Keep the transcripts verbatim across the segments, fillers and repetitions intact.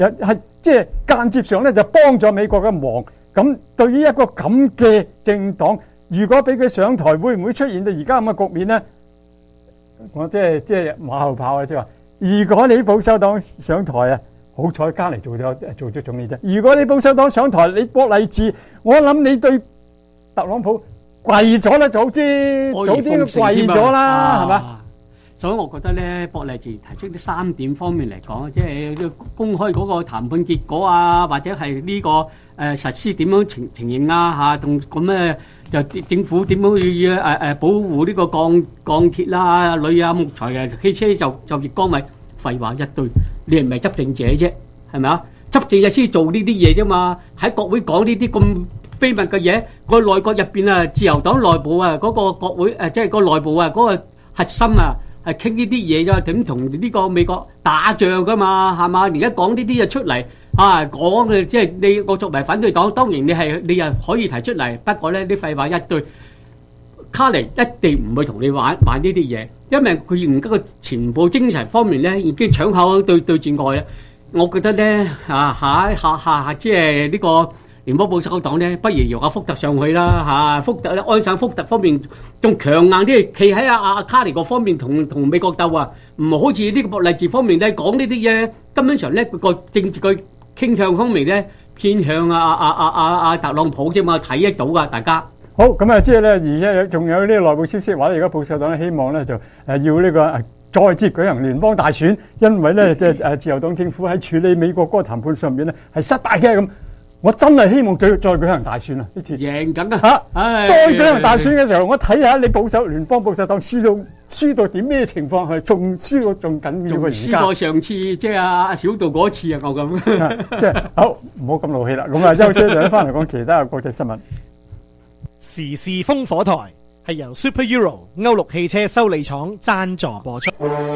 又係即係間接上咧就幫咗美國嘅忙。咁對於一個咁嘅政黨，如果俾佢上台，會唔會出現到而家咁嘅局面咧？我即係即係馬後炮啊！即係話，如果你保守黨上台啊，好彩加嚟做咗做咗總理啫。如果你保守黨上台，你博勵治，我諗你對特朗普跪咗啦，早知早啲都跪咗啦，係嘛？ 所以我覺得咧，博勵治提出啲三點方面嚟講，即係要公開嗰個談判結果啊，或者係呢、這個誒、呃、實施點樣情情形啊嚇，同咁咧就政府點樣去誒誒保護呢個鋼鋼鐵啦、鋁啊、木材啊、汽車就就業崗位，廢話一堆，你係咪執政者啫？係咪啊？執政者先做呢啲嘢啫嘛，喺國會講呢啲咁秘密嘅嘢，個內閣入邊啊，自由黨內部啊，嗰、那個國會誒，即係個內部啊，嗰、那個核心啊。係傾呢啲嘢咋，點同呢個美國打仗噶嘛，係嘛？而家講呢啲嘢出嚟啊，講嘅即係你我作為反對黨，當然你係你又可以提出嚟，不過咧啲廢話一堆，卡尼一定唔會同你玩玩呢啲嘢，因為佢而家個情報精神方面咧已經搶口對對住外啦。我覺得咧啊下下下下即係呢個。聯邦保守黨咧，不如由阿福特上去啦嚇，福特咧安省福特方面仲強硬啲，企喺阿阿卡尼嗰方面同同美國鬥啊，唔好似呢個博勵治方面咧講呢啲嘢，根本上咧個政治嘅傾向方面咧偏向阿阿阿阿阿特朗普啫嘛，睇得到噶大家。 好咁啊，即係咧，而家有仲有呢個內部消息話咧，而家保守黨咧希望咧就誒要呢個再次舉行聯邦大選，因為咧即係誒自由黨政府喺處理美國嗰個談判上面咧係失敗嘅咁。我真係希望佢再舉行大選啊！呢次贏緊啊！ 嚇，再舉行大選嘅時候，我睇下你保守聯邦保守黨輸到輸到點咩情況，係仲輸到仲緊要過而家。 輸過上次即係阿小道嗰次啊！我咁即係好，唔好咁怒氣啦。咁啊，休息一陣翻嚟講其他嘅國際新聞。 時事烽火台係由 Super Euro 歐陸汽車修理廠贊助播出。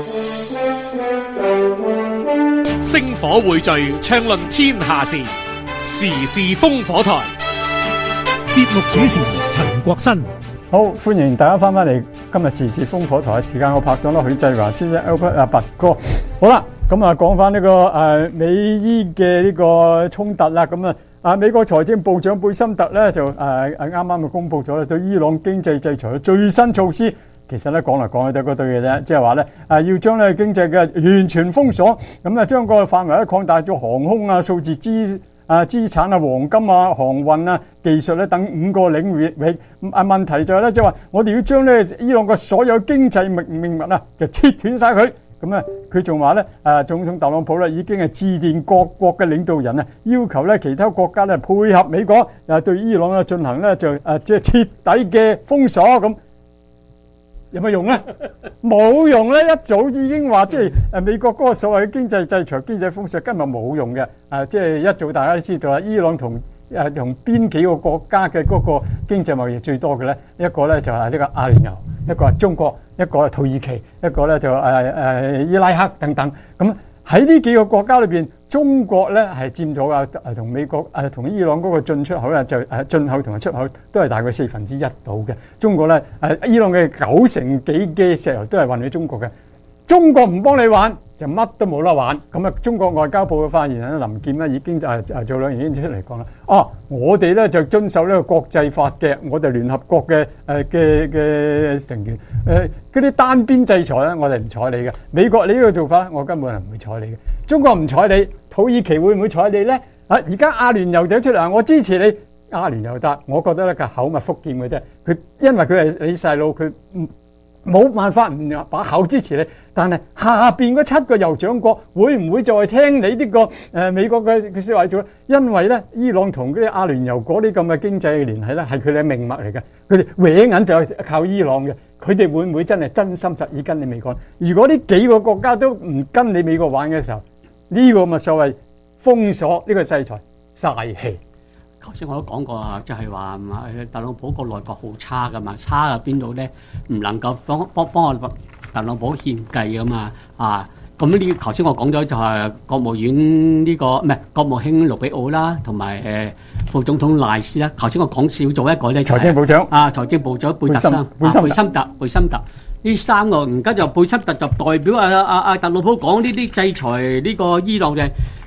星火匯聚，暢論天下事。時事烽火台， 節目主持陳國新。 好，歡迎大家翻返嚟今日時事烽火台嘅時間，我拍檔啦許濟華先生 Albert 阿拔哥。好啦，咁啊講翻呢個誒美伊嘅呢個衝突啦，咁啊啊美國財政部長貝森特咧就誒誒啱啱就公布咗對伊朗經濟制裁嘅最新措施。其實咧講嚟講去都係嗰堆嘅啫，即係話咧誒要將咧經濟嘅完全封鎖，咁啊將個範圍咧擴大咗航空啊、數字資啊資產啊、黃金啊、航運啊、技術咧等五個領域。啊問題就係咧，即係話我哋要將咧伊朗嘅所有經濟命命脈啊，就切斷晒佢。咁啊，佢仲話咧誒總統特朗普咧已經係致電各國嘅領導人啊，要求咧其他國家咧配合美國誒對伊朗咧進行咧就誒即係徹底嘅封鎖咁。有乜用咧？冇用咧！一早已經話，即係誒美國嗰個所謂嘅經濟制裁、經濟封鎖，根本冇用嘅。誒，即係一早大家都知道啦。伊朗同誒同邊幾個國家嘅嗰個經濟貿易最多嘅咧？一個咧就係呢個阿聯酋，一個係中國，一個係土耳其，一個咧就誒誒伊拉克等等。咁喺呢幾個國家裏邊，中國咧係佔咗啊誒同美國誒同伊朗嗰個進出口咧就誒進口同埋出口都係大概四分之一到嘅。中國咧誒伊朗嘅九成幾嘅石油都係運去中國嘅。中國唔幫你玩，就乜都冇得玩。咁啊，中國外交部嘅發言人林健咧已經誒誒早兩年已經出嚟講啦。哦，我哋咧就遵守呢個國際法嘅，我哋聯合國嘅誒嘅嘅成員誒嗰啲單邊制裁咧，我哋唔睬你嘅。美國你呢個做法，我根本係唔會睬你嘅。中國唔睬你，土耳其會唔會睬你咧？啊，而家阿聯酋走出嚟，我支持你。阿聯酋得，我覺得咧佢口蜜腹劍嘅啫。佢因為佢係你細路，佢唔冇辦法唔把口支持你。但係下邊嗰七個酋長國會唔會再聽你呢個誒美國嘅嘅説話做？因為咧，伊朗同嗰啲阿聯酋嗰啲咁嘅經濟嘅聯繫咧，係佢哋嘅命脈嚟嘅。佢哋搲銀就係靠伊朗嘅。佢哋會唔會真係真心實意跟你美國？如果呢幾個國家都唔跟你美國玩嘅時候，呢個咪所謂封鎖呢個制裁嘥氣。 頭先我都講過啊，就係話特朗普個內閣好差噶嘛，差喺邊度咧？唔能夠幫幫幫我特朗普獻計噶嘛啊！咁呢？頭先我講咗就係國務院呢個唔係國務卿盧比奧啦，同埋誒副總統賴斯啦。頭先我講少咗一個咧， 財政部長啊，財政部長貝特森、貝森特、貝森特呢三個，而家就貝森特就代表啊啊啊特朗普講呢啲制裁呢個伊朗嘅。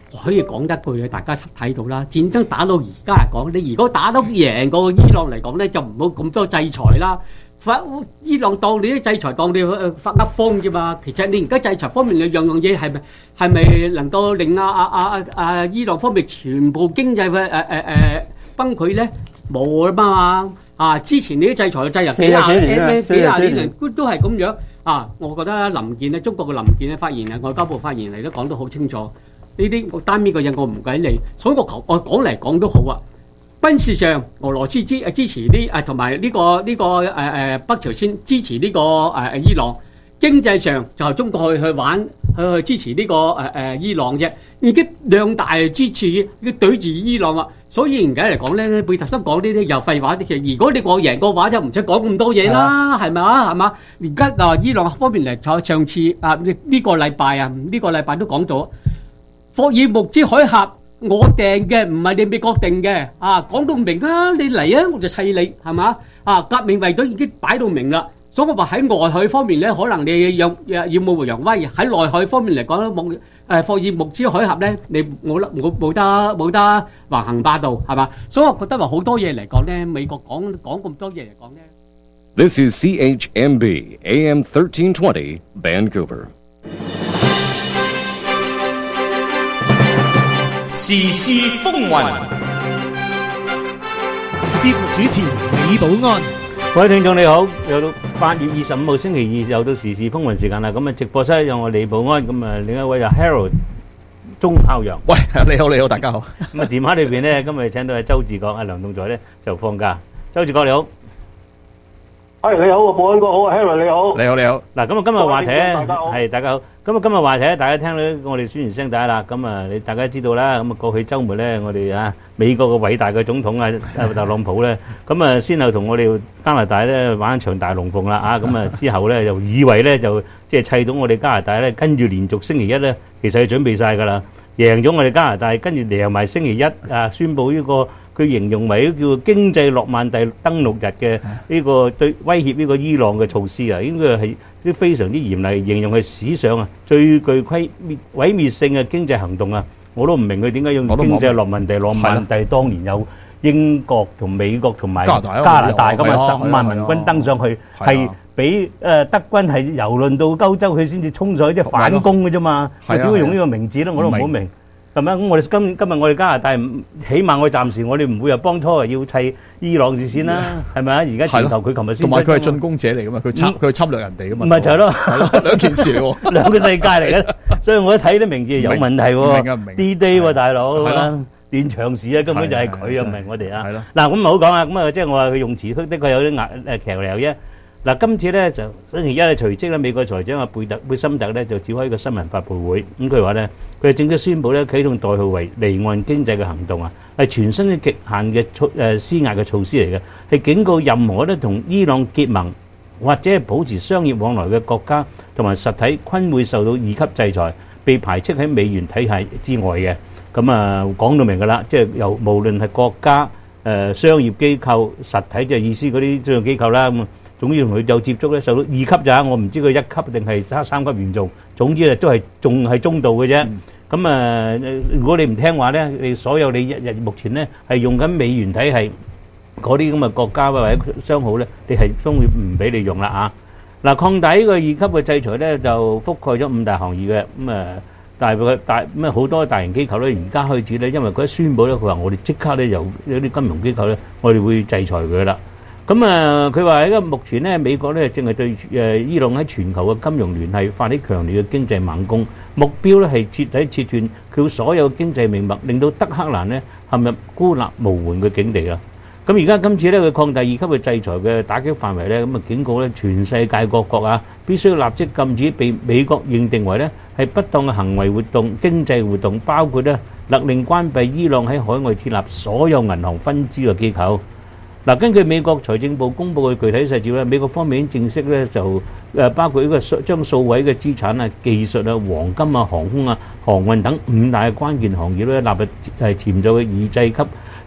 可以講一句嘅，大家睇到啦。戰爭打到而家嚟講，你如果打到贏過伊朗嚟講咧，就唔好咁多制裁啦。發伊朗當你啲制裁當你誒發噏風啫嘛。其實你而家制裁方面嘅樣樣嘢係咪係咪能夠令啊啊啊啊伊朗方面全部經濟嘅誒誒誒崩潰咧？冇啊嘛。啊！之前你啲制裁嘅制裁幾廿年、幾廿年嚟都係咁樣啊！我覺得林健咧，中國嘅林健咧發言啊，外交部發言嚟都講得好清楚。呢啲我單邊嘅嘢我唔計你，所以我求我講嚟講都好啊。軍事上，俄羅斯支支持呢誒同埋呢個呢個誒誒北朝鮮支持呢個誒誒伊朗。經濟上就係中國去去玩去去支持呢個誒誒伊朗啫。已經兩大支持已經對住伊朗啦。所以而家嚟講咧，貝特森講呢啲又廢話啲嘅。如果你我贏嘅話，就唔使講咁多嘢啦，係咪啊？係嘛？而家啊，伊朗方面嚟，就上次啊呢、呢個禮拜啊，呢、呢個禮拜都講咗，霍爾木茲海峽我定嘅，唔係你美國定嘅啊！講到明啦，你嚟啊，我就砌你，係嘛？啊，革命衛隊已經擺到明啦。所以我話喺外海方面咧，可能你要要要冒揚威；喺內海方面嚟講咧，木誒霍爾木茲海峽咧，你冇得冇冇得冇得橫行霸道，係嘛？所以我覺得話好多嘢嚟講咧，美國講講咁多嘢嚟講咧。 This is C H M B A M thirteen twenty Vancouver. 時事風雲， 節目主持李寶安。 各位聽眾你好，又到八月二十五號星期二，又到時事風雲時間啦。咁啊，直播室有我李寶安，咁啊，另一位就 Harold 鐘孝陽。 喂，你好，你好，大家好。 咁啊，電話裏邊咧，今日請到係周志國，阿梁棟在咧就放假。周志國你好， 係你好，寶安哥好 ，Harold 你好， 你好你好。 嗱，咁啊，今日話題咧大家好係大家好。咁啊，今日話題咧，大家聽到我哋宣傳聲帶啦。咁啊，你大家知道啦。咁啊，過去週末咧，我哋啊美國嘅偉大嘅總統啊，特朗普咧，咁啊，先後同我哋加拿大咧玩一場大龍鳳啦。啊，咁啊之後咧，就以為咧就即係砌到我哋加拿大咧，跟住連續星期一咧，其實係準備曬㗎啦，贏咗我哋加拿大，跟住贏埋星期一啊，宣佈呢個佢形容為叫經濟諾曼第登陸日嘅呢個對威脅呢個伊朗嘅措施啊，應該係啲非常之嚴厲，形容係史上啊最具規滅毀滅性嘅經濟行動啊！我都唔明佢點解用經濟諾曼第諾曼第，當年有英國同美國同埋加拿大咁啊，十五萬民軍登上去，係俾誒德軍係遊輪到歐洲，佢先至衝上去即係反攻嘅啫嘛。點解用呢個名字咧？我都唔好明。係咪？咁我哋今今日我哋加拿大，起碼我暫時我哋唔會話幫拖，要砌伊朗事先啦，係咪啊？而家全球佢琴日先， 同埋佢係進攻者嚟噶嘛，佢侵佢侵略人哋噶嘛， 唔係就係咯， 兩件事嚟喎， 兩個世界嚟嘅，所以我一睇啲名字有問題喎，D-Day 喎大佬，斷腸事啊，根本就係佢啊，唔係我哋啊。嗱咁唔好講啊，咁啊即係我話佢用詞的確有啲壓誒騎呢啫。嗱，今次咧就星期一咧，隨即咧美國財長阿貝特貝森特咧就召開一個新聞發佈會，咁佢話咧，佢正式宣布咧啟動代號為離岸經濟嘅行動啊，係全新嘅極限嘅措誒施壓嘅措施嚟嘅，係警告任何咧同伊朗結盟或者係保持商業往來嘅國家同埋實體均會受到二級制裁，被排斥喺美元體系之外嘅。咁啊講到明㗎啦，即係由無論係國家誒商業機構實體即係意思嗰啲商業機構啦咁。總之同佢有接觸咧，受到二級咋，我唔知佢一級定係三三級嚴重。總之咧都係仲係中度嘅啫。咁啊，如果你唔聽話咧，你所有你日日目前咧係用緊美元體系嗰啲咁嘅國家或者商號咧，你係將會唔俾你用啦啊！嗱，擴大呢個二級嘅制裁咧，就覆蓋咗五大行業嘅咁啊，但係佢大咁啊好多大型機構咧，而家開始咧，因為佢一宣佈咧，佢話我哋即刻咧由有啲金融機構咧，我哋會制裁佢啦。咁啊，佢話喺個目前咧，美國咧正係對誒伊朗喺全球嘅金融聯繫發起強烈嘅經濟猛攻，目標咧係徹底切斷佢所有經濟命脈，令到德黑蘭咧陷入孤立無援嘅境地啊！咁而家今次咧佢擴大二級嘅制裁嘅打擊範圍咧，咁啊警告咧全世界各國啊，必須立即禁止被美國認定為咧係不當嘅行為活動、經濟活動，包括咧勒令關閉伊朗喺海外設立所有銀行分支嘅機構。嗱，根據美國財政部公佈嘅具體細節咧，美國方面已經正式咧就誒包括呢個將數位嘅資產啊、技術啊、黃金啊、航空啊、航運等五大關鍵行業咧納入係潛在嘅二制級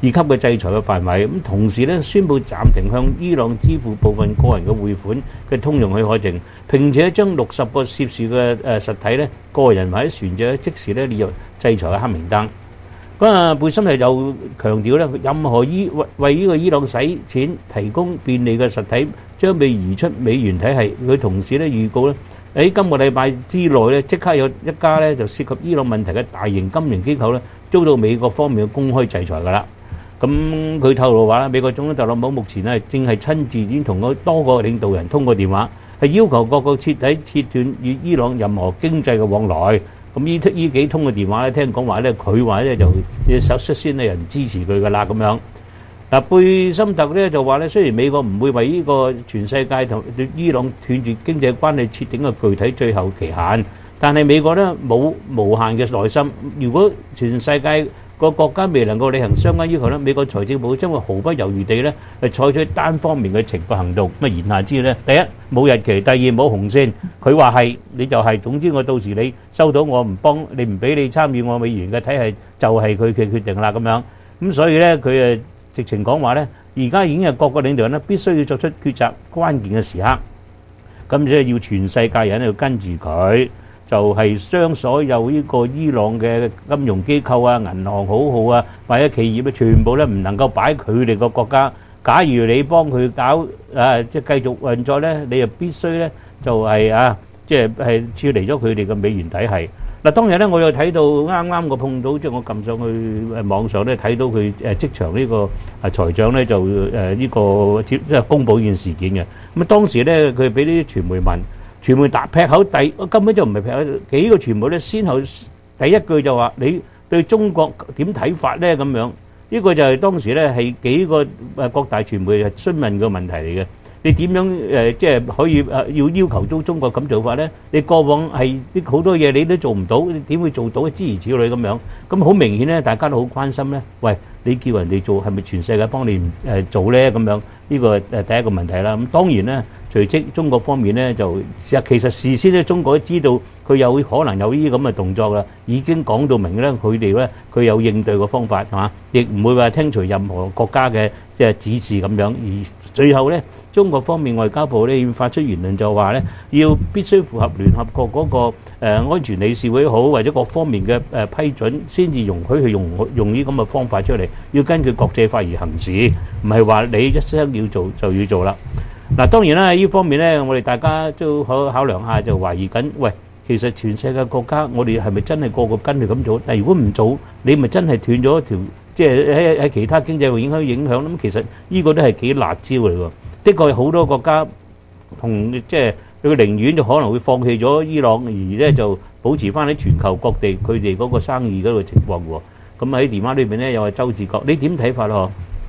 二級嘅制裁嘅範圍。咁同時咧宣布暫停向伊朗支付部分個人嘅匯款嘅通用許可證，並且將六十個涉事嘅誒實體咧個人或者船隻即時咧列入制裁嘅黑名單。咁啊，貝森係又強調咧，任何伊為為呢個伊朗使錢提供便利嘅實體將被移出美元體系。佢同時咧預告咧，喺今個禮拜之內咧，即刻有一家咧就涉及伊朗問題嘅大型金融機構咧遭到美國方面嘅公開制裁㗎啦。咁佢透露話咧，美國總統特朗普目前咧正係親自已經同嗰多個領導人通過電話，係要求各個徹底切斷與伊朗任何經濟嘅往來。咁呢呢幾通嘅電話咧，聽講話咧，佢話咧就首率先有人支持佢噶啦咁樣。嗱，貝森特咧就話咧，雖然美國唔會為呢個全世界同伊朗斷絕經濟關係設定個具體最後期限，但係美國咧冇無限嘅耐心。如果全世界個國家未能夠履行相關要求咧，美國財政部將會毫不猶豫地咧係採取單方面嘅懲罰行動。咁啊言下之意咧，第一冇日期，第二冇紅線。佢話係你就係，總之我到時你收到我唔幫你唔俾你參與我美元嘅體系，就係佢嘅決定啦咁樣。咁所以咧佢誒直情講話咧，而家已經係各個領導人咧必須要作出抉擇關鍵嘅時刻，咁即係要全世界人要跟住佢。就係將所有呢個伊朗嘅金融機構啊、銀行好號啊，或者企業咧，全部咧唔能夠擺佢哋個國家。假如你幫佢搞啊，即係繼續運作咧，你就必須咧就係啊，即係係撤離咗佢哋嘅美元體系。嗱，當日咧我又睇到啱啱我碰到，即係我撳上去誒網上咧睇到佢誒即場呢個啊財長咧就誒呢個即係公佈呢件事件嘅。咁啊當時咧佢俾啲傳媒問。傳媒答劈口第根本就唔係劈口，幾個傳媒咧先後第一句就話你對中國點睇法咧咁樣，呢個就係當時咧係幾個誒各大傳媒係詢問嘅問題嚟嘅。你點樣誒即係可以誒要要求中中國咁做法咧？你過往係啲好多嘢你都做唔到，你點會做到？諸如此類咁樣，咁好明顯咧，大家都好關心咧。喂，你叫人哋做係咪全世界幫你誒做咧？咁樣呢個誒第一個問題啦。咁當然咧。隨即中國方面咧就其實事先咧中國都知道佢有可能有呢啲咁嘅動作啦，已經講到明咧佢哋咧佢有應對嘅方法係嘛，亦唔會話聽隨任何國家嘅即係指示咁樣。而最後咧中國方面外交部咧要發出言論就話咧要必須符合聯合國嗰個誒安全理事會好或者各方面嘅誒批准先至容許佢用用呢咁嘅方法出嚟，要根據國際法而行事，唔係話你一聲要做就要做啦。嗱，當然啦，喺呢方面咧，我哋大家都可考量下，就懷疑緊，喂，其實全世界國家，我哋係咪真係個個跟佢咁做？但係如果唔做，你咪真係斷咗一條，即係喺喺其他經濟會影響影響。咁其實呢個都係幾辣招嚟喎。的確好多國家同即係佢寧願就可能會放棄咗伊朗，而咧就保持翻喺全球各地佢哋嗰個生意嗰個情況喎。咁喺電話裏邊咧，有係周志國，你點睇法咯？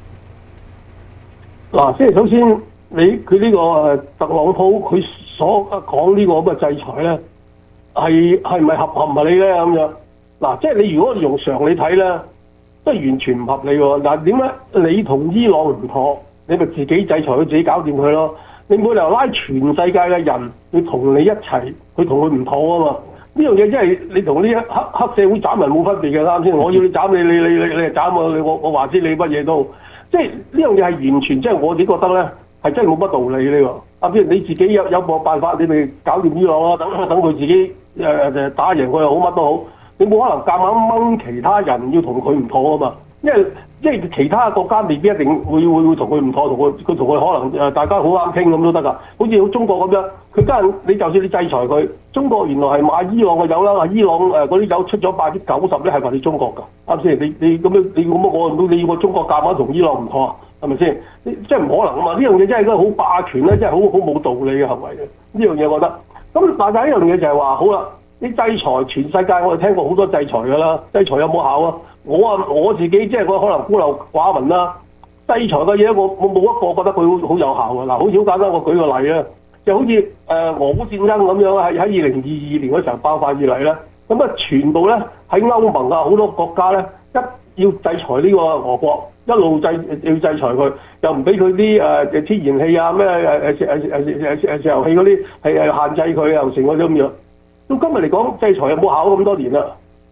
嗱，即係首先。你佢呢個誒特朗普佢所講呢個咁嘅制裁咧，係係咪合合唔合理咧咁樣？嗱，即係你如果用常理睇咧，都係完全唔合理喎。嗱，點解你同伊朗唔妥，你咪自己制裁佢，自己搞掂佢咯？你冇理由拉全世界嘅人要同你一齊去同佢唔妥啊嘛？呢樣嘢真係你同呢黑黑社會斬人冇分別嘅，啱先？我要你斬你，你你你你係斬我，我我話知你乜嘢都，即係呢樣嘢係完全即係我自己覺得咧。係真係冇乜道理呢個，啊！譬如你自己有有冇辦法，你咪搞掂伊朗啦，等等佢自己誒誒打贏佢又好，乜都好，你冇可能夾硬掹其他人要同佢唔妥啊嘛，因為因為其他國家未必一定會會會同佢唔妥，同佢佢同佢可能誒大家好啱傾咁都得㗎，好似好中國咁樣，佢家人你就算你制裁佢，中國原來係買伊朗嘅油啦，伊朗誒嗰啲油出咗百分之九十咧係賣你中國㗎，啱先？你你咁樣你咁樣我唔到你要個中國夾硬同伊朗唔妥啊？係咪先？即係唔可能啊嘛！呢樣嘢真係一個好霸權咧，真係好好冇道理嘅行為嘅。呢樣嘢我覺得。咁但係一樣嘢就係話，好啦，你制裁全世界，我哋聽過好多制裁㗎啦。制裁有冇效啊？我啊我自己即係我可能孤陋寡聞啦。制裁嘅嘢我我冇一個覺得佢好好有效啊！嗱，好似好簡單，我舉個例啊，就好似誒俄烏戰爭咁樣喺喺二零二二年嗰時候爆發以嚟咧，咁啊全部咧喺歐盟啊好多國家咧一要制裁呢個俄國。一路制要制裁佢，又唔俾佢啲誒天然氣啊咩誒誒誒誒誒石油氣嗰啲係誒限制佢又成嗰啲咁樣。到今日嚟講，制裁有冇效咁多年啦？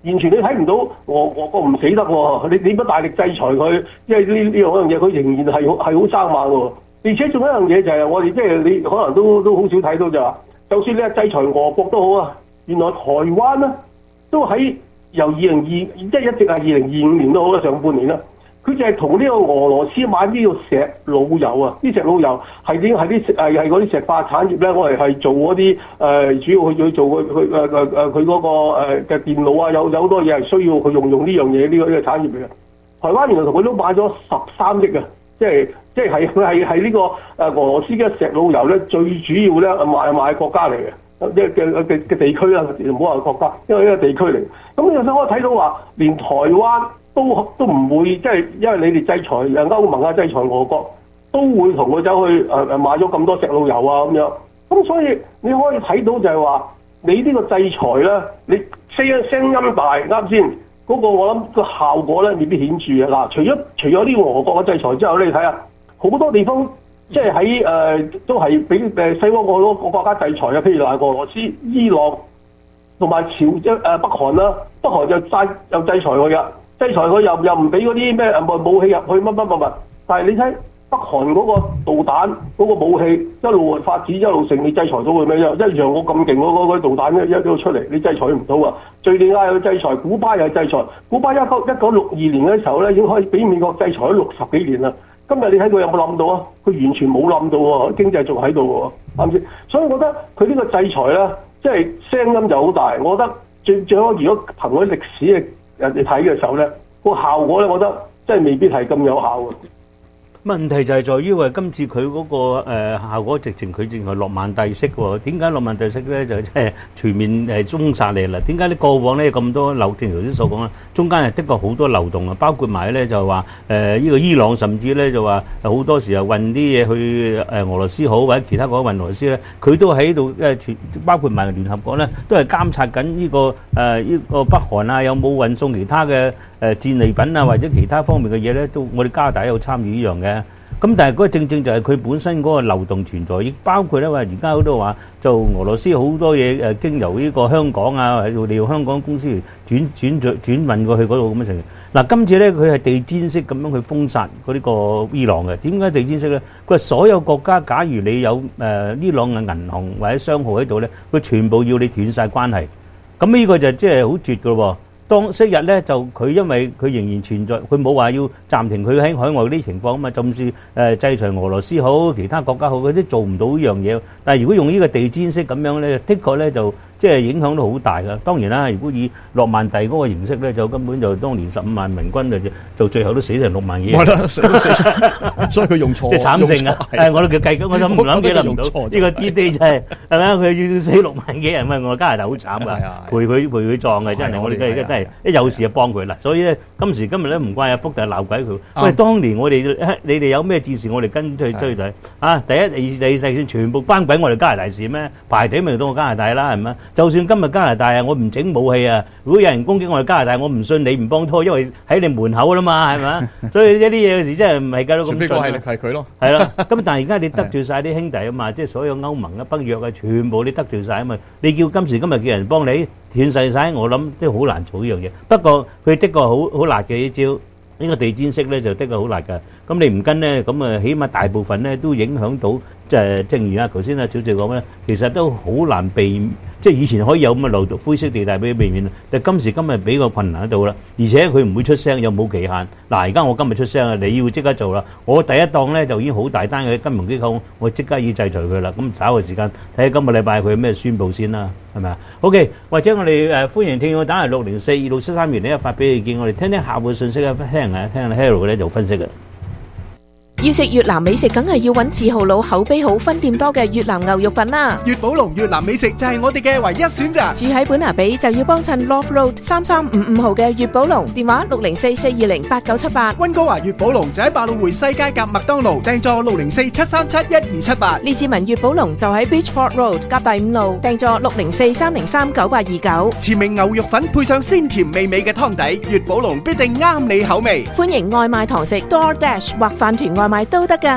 完全你睇唔到俄俄國唔死得喎，你點不大力制裁佢？因為呢呢樣嘢佢仍然係好係好生猛喎。而且仲有一樣嘢就係我哋即係你可能都都好少睇到就話，就算你係制裁俄國都好啊，原來台灣咧都喺由二零二即係一直係二零二五年都好啦，上半年啦。佢就係同呢個俄羅斯買呢個石老油啊！啲石老油係點係啲係係嗰啲石化產業咧，我哋係做嗰啲誒，主要去去做佢佢誒誒誒佢嗰個誒嘅電腦啊，有有好多嘢係需要佢用用呢樣嘢呢個呢個產業嚟嘅。台灣原來同佢都買咗十三億啊！即係即係係佢係係呢個誒俄羅斯嘅石老油咧，最主要咧賣賣國家嚟嘅，即係嘅嘅嘅地區啦，唔好話國家，因為呢個地區嚟。咁有時我睇到話，連台灣都都唔會，即係因為你哋制裁誒歐盟啊，制裁俄國，都會同佢走去誒誒買咗咁多石老油啊咁樣。咁所以你可以睇到就係話，你呢個制裁咧，你聲聲音大啱先，嗰個我諗個效果咧未必顯著嘅。嗱，除咗除咗呢個俄國嘅制裁之後咧，你睇下好多地方即係喺誒都係俾誒西方好多個國家制裁啊，譬如話俄羅斯、伊朗同埋朝即誒北韓啦，北韓就制又制裁佢噶。制裁佢又又唔俾嗰啲咩誒武器入去乜乜乜乜，但係你睇北韓嗰個導彈嗰個武器一路發展一路成，你制裁到佢咩？一一樣我咁勁嗰嗰個導彈一一路出嚟，你制裁唔到啊！敍利亞又制裁，古巴又制裁，古巴一九一九六二年嘅時候咧已經可以俾美國制裁咗六十幾年啦。今日你睇佢有冇冧到啊？佢完全冇冧到喎，經濟仲喺度喎，啱唔啱？所以我覺得佢呢個制裁咧，即係聲音就好大。我覺得最最好如果憑嗰啲歷史嘅人哋睇嘅時候咧，個效果咧，我覺得真係未必係咁有效嘅。 問題就係在於話今次佢嗰個誒效果直情佢淨係諾曼第式喎。點解諾曼第式咧就即係全面誒封殺你啦？點解你過往咧咁多漏？正如頭先所講啦，中間係的確好多漏洞啊，包括埋咧就話誒呢個伊朗，甚至咧就話好多時候運啲嘢去誒俄羅斯好，或者其他國家運俄羅斯咧，佢都喺度誒全包括埋聯合國咧，都係監察緊呢個誒呢個北韓啊，有冇運送其他嘅誒戰利品啊，或者其他方面嘅嘢咧，都我哋加拿大有參與呢樣嘅。咁但係嗰個正正就係佢本身嗰個漏洞存在，亦包括咧話而家好多話就俄羅斯好多嘢誒經由呢個香港啊，或者利用香港公司轉轉轉轉運過去嗰度咁嘅情形。嗱，今次咧佢係地毯式咁樣去封殺嗰呢個伊朗嘅。點解地毯式咧？佢話所有國家，假如你有誒伊朗嘅銀行或者商號喺度咧，佢全部要你斷曬關係。咁呢個就即係好絕㗎喎。當昔日咧就佢因為佢仍然存在，佢冇話要暫停佢喺海外啲情況啊嘛，就算誒制裁俄羅斯好，其他國家好，佢都做唔到呢樣嘢。但係如果用呢個地毯式咁樣咧，的確咧就即係影響都好大㗎。當然啦，如果以諾曼第嗰個形式咧，就根本就當年十五萬明軍就就最後都死成六萬幾。 係啦，死都死咗，所以佢用錯， 即係慘症啊！誒，我都叫計緊，我都唔諗幾諗唔到呢個 D Day 就係係咪啊？佢要死六萬幾人，喂！我加拿大好慘㗎，陪佢陪佢葬嘅真係，我哋而家真係一有事就幫佢啦。所以咧，今時今日咧唔怪阿福就係鬧鬼佢。喂，當年我哋你哋有咩戰事，我哋跟去追隊啊！第一、第二、第四線全部關鬼我哋加拿大事咩？排隊咪到我加拿大啦，係咪？就算今日加拿大啊，我唔整武器啊，如果有人攻擊我哋加拿大，我唔信你唔幫拖，因為喺你門口啦嘛，係咪？所以一啲嘢有時真係唔係計到咁盡。除非個係係佢咯。係啦，咁但係而家你得罪曬啲兄弟啊嘛，即係所有歐盟啊、北約啊，全部你得罪曬啊嘛，你叫今時今日叫人幫你斷曬曬，我諗都好難做呢樣嘢。不過佢的確好好辣嘅呢招，呢個地毯式咧就的確好辣㗎。咁你唔跟咧，咁啊起碼大部分咧都影響到，即係正如啊頭先啊小姐講咧，其實都好難避。即係以前可以有咁嘅漏洞灰色地帶俾佢避免，但係今時今日俾個困難喺度啦。而且佢唔會出聲，又冇期限。嗱，而家我今日出聲啊，你要即刻做啦。我第一檔咧就已經好大單嘅金融機構，我即刻要制裁佢啦。咁稍後時間睇下今個禮拜佢有咩宣佈先啦，係咪啊 ？OK，或者我哋誒歡迎聽眾打嚟六零四二六七三元呢一發俾意見，我哋聽聽客戶信息啊，聽下聽下 Harold 咧就分析嘅。 要食越南美食，梗係要揾字號佬、口碑好、分店多嘅越南牛肉粉啦。 粵寶龍越南美食就係我哋嘅唯一選擇。 住喺本拿比就要幫襯 Love Road 三三五五號嘅粵寶龍，電話六零四四二零八九七八。 溫哥華粵寶龍就喺百老匯西街夾麥當勞，訂座六零四七三七一二七八。 列治文粵寶龍就喺 Beachford Road 夾第五路，訂座六零四三零三九八二九。 前名牛肉粉配上鮮甜美味嘅湯底，粵寶龍必定啱你口味。 歡迎外賣堂食 DoorDash 或飯團外賣都得㗎。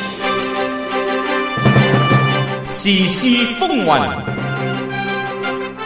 時事風雲， 自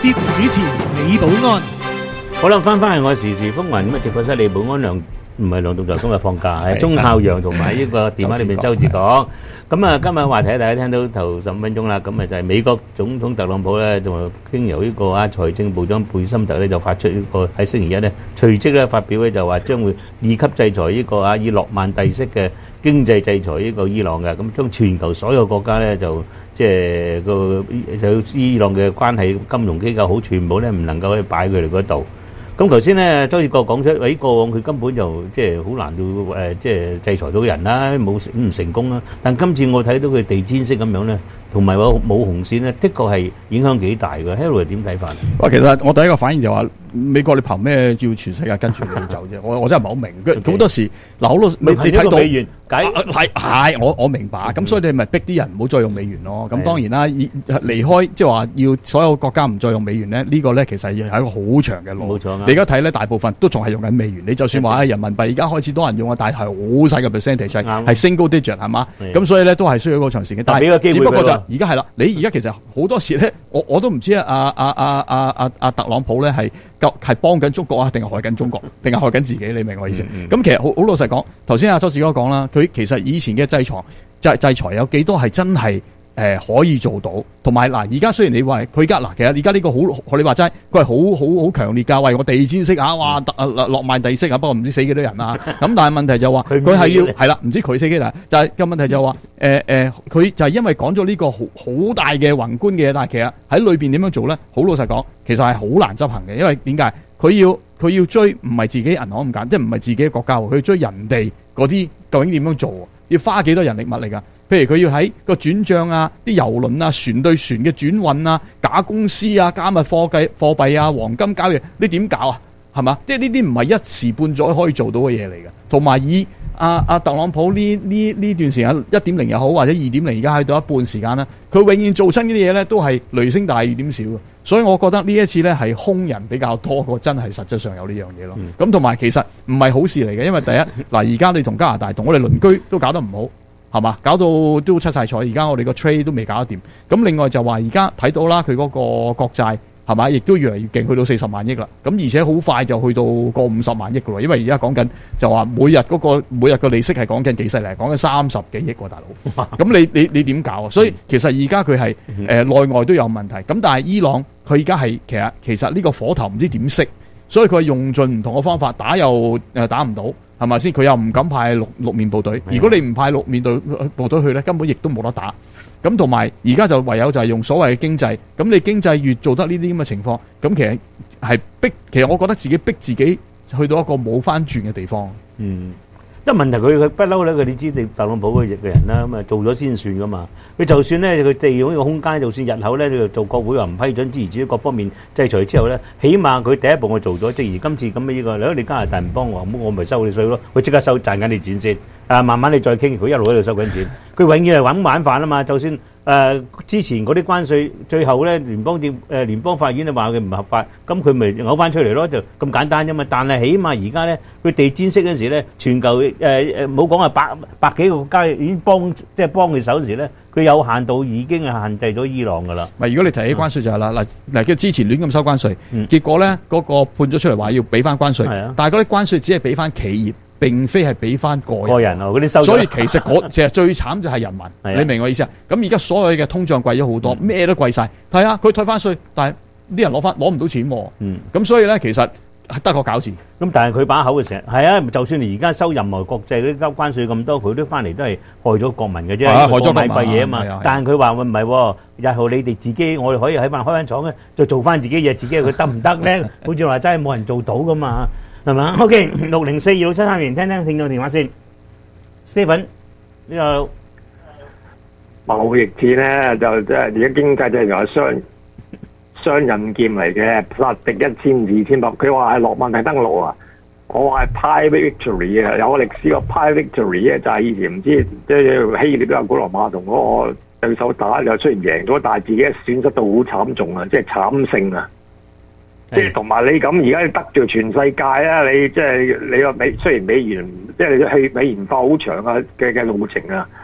節目主持李寶安。 好啦，翻翻去我時事風雲咁啊！直播室李寶安梁唔係梁棟就今日放假，係鐘孝陽同埋呢個電話裏面周志廣。咁啊，今日話題大家聽到頭十五分鐘啦，咁啊就係美國總統特朗普咧，就經由呢個啊財政部長貝森特咧就發出呢個喺星期一咧，隨即咧發表咧就話將會二級制裁呢個啊以諾曼第式嘅經濟制裁呢個伊朗嘅，咁將全球所有國家咧就即係個有伊朗嘅關係金融機構好，全部咧唔能夠去擺佢哋嗰度。咁頭先咧，周志國講出，喺過往佢根本就即係好難到誒，即係制裁到人啦，冇唔成功啦。但今次我睇到佢地氈式咁樣咧，同埋話冇紅線咧，的確係影響幾大嘅。Harold 點睇法？ 哇，其實我第一個反應就話美國你憑咩要全世界跟住你走啫？我我真係唔係好明。佢好多時嗱，好多你你睇到美元解係係我我明白。咁所以你咪逼啲人唔好再用美元咯。咁當然啦，離開即係話要所有國家唔再用美元咧，呢個咧其實係一個好長嘅路。冇錯。你而家睇咧，大部分都仲係用緊美元。你就算話人民幣而家開始多人用啊，但係好細嘅 percentage 係 single digit 係嘛？咁所以咧都係需要一個長時間。但係只不過就而家係啦，你而家其實好多時咧，我我都唔知啊啊啊啊啊啊啊特朗普咧係係幫緊中國啊，定係害緊中國，定係害緊自己？你明我意思？咁、嗯嗯、其實好好老實講，頭先阿周志哥講啦，佢其實以前嘅制裁制制裁有幾多係真係？誒、呃、可以做到，同埋嗱，而家雖然你話佢而家嗱，其實而家呢個好，你話齋，佢係好好好強烈㗎，喂，我地氈式啊，哇，特諾曼第式啊，不過唔知死幾多人啊，咁但係問題就話佢係要係啦，唔知佢死幾多人，就係個問題就話誒誒，佢、呃、就係因為講咗呢個好好大嘅宏觀嘅嘢，但係其實喺裏邊點樣做咧？好老實講，其實係好難執行嘅，因為點解？佢要佢要追唔係自己銀行咁簡，即係唔係自己嘅國家喎，佢要追人哋嗰啲究竟點樣做？要花幾多人力物力㗎？譬如佢要喺個轉帳啊、啲郵輪啊、船對船嘅轉運啊、假公司啊、加密貨幣貨幣啊、黃金交易，你點搞啊？係嘛？即係呢啲唔係一時半載可以做到嘅嘢嚟嘅。同埋以阿阿特朗普呢呢呢段時間一點零又好，或者二點零而家去到一半時間啦，佢永遠做親呢啲嘢咧都係雷聲大雨點少嘅。所以我覺得呢一次咧係兇人比較多過真係實質上有呢樣嘢咯。咁同埋其實唔係好事嚟嘅，因為第一嗱，而家你同加拿大同我哋鄰居都搞得唔好。係嘛？搞到都出晒彩，而家我哋個 trade 都未搞得掂。咁另外就話而家睇到啦，佢嗰個國債係嘛，亦都越嚟越勁，去到四十萬億啦。咁而且好快就去到個五十萬億噶喎。因為而家講緊就話每日嗰個每日個利息係講緊幾犀利，講緊三十幾億喎，大佬。咁你你你點搞啊？所以其實而家佢係誒內外都有問題。咁但係伊朗佢而家係其實其實呢個火頭唔知點熄，所以佢係用盡唔同嘅方法打又誒打唔到。係咪先？佢又唔敢派六六面部隊。如果你唔派六面隊部隊去咧，根本亦都冇得打。咁同埋而家就唯有就係用所謂嘅經濟。咁你經濟越做得呢啲咁嘅情況，咁其實係逼。其實我覺得自己逼自己去到一個冇翻轉嘅地方。嗯。即係問題，佢佢不嬲咧，佢你知你特朗普嘅嘅人啦，咁啊做咗先算噶嘛。佢就算咧，佢利用呢個空間，就算日後咧，你做國會又唔批准支持各方面制裁之後咧，起碼佢第一步我做咗。正如今次咁嘅呢個，如果你加拿大唔幫我，咁我咪收你稅咯。佢即刻收賺緊你錢先。啊，慢慢你再傾，佢一路喺度收緊錢。佢永遠係揾玩飯啊嘛。就算誒、呃、之前嗰啲關稅，最後咧聯邦政誒、呃、聯邦法院就話佢唔合法，咁佢咪嘔翻出嚟咯，就咁簡單啫嘛。但係起碼而家咧，佢地氈式嗰時咧，全球誒誒冇講話百百幾個國家已經幫即係幫佢手嗰時咧，佢有限度已經係限制咗伊朗噶啦。咪如果你提起關稅就係啦，嗱嗱佢之前亂咁收關稅，嗯、結果咧嗰、嗰個判咗出嚟話要俾翻關稅，啊、但係嗰啲關稅只係俾翻企業。並非係俾翻個人，個人嗰啲收，所以其實嗰其實最慘就係人民，你明我意思啊？咁而家所有嘅通脹貴咗好多，咩、嗯、都貴晒。睇下佢退翻稅，但係啲人攞翻攞唔到錢喎。嗯，咁所以咧其實得個搞字。咁但係佢把口嘅成係啊，就算你而家收任何國際嗰啲交關稅咁多，佢都翻嚟都係害咗國民嘅啫，害咗買貴嘢啊嘛。但係佢話唔係喎，日後你哋自己，我哋可以喺翻開翻廠咧，就做翻自己嘢，自己佢得唔得咧？好似話真係冇人做到噶嘛。係嘛 ？OK， 六零四二六七三零，聽聽聽眾電話先。Stephen，呢個貿易戰咧就即係而家經濟就係雙雙刃劍嚟嘅，殺敵一千二千百。佢話係諾曼第登陸啊，我話係 Private Victory 啊，有個歷史個 Private Victory 咧就係以前唔知即係希臘都有古羅馬同嗰個對手打，就雖然贏咗，但係自己損失到好慘重啊，即係慘勝啊！即係同埋你咁而家得罪全世界啊！你即係你個美雖然美元即係你去美元化好長啊嘅嘅路程啊，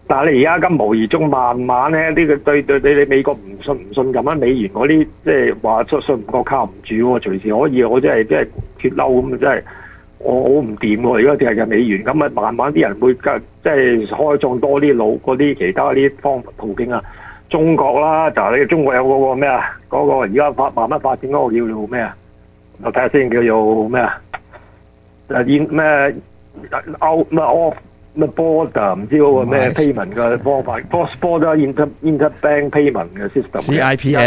但係你而家咁無疑中慢慢咧，呢、這個對對對你美國唔信唔信任啊美元嗰啲，即係話信信唔過靠唔住喎，隨時可以我真係即係脱嬲咁啊！真係我好唔掂喎，而家淨係美元咁啊，慢慢啲人會即係開創多啲路嗰啲其他啲方途徑啊。中國啦，就係、是、你中國有嗰個咩啊？嗰、那個而家發慢慢發展嗰個叫做咩啊？我睇下先，叫做咩啊？誒現咩歐咩 off 咩 border 唔知嗰個咩 payment 嘅方法 cross border inter interbank payment 嘅 system。C I P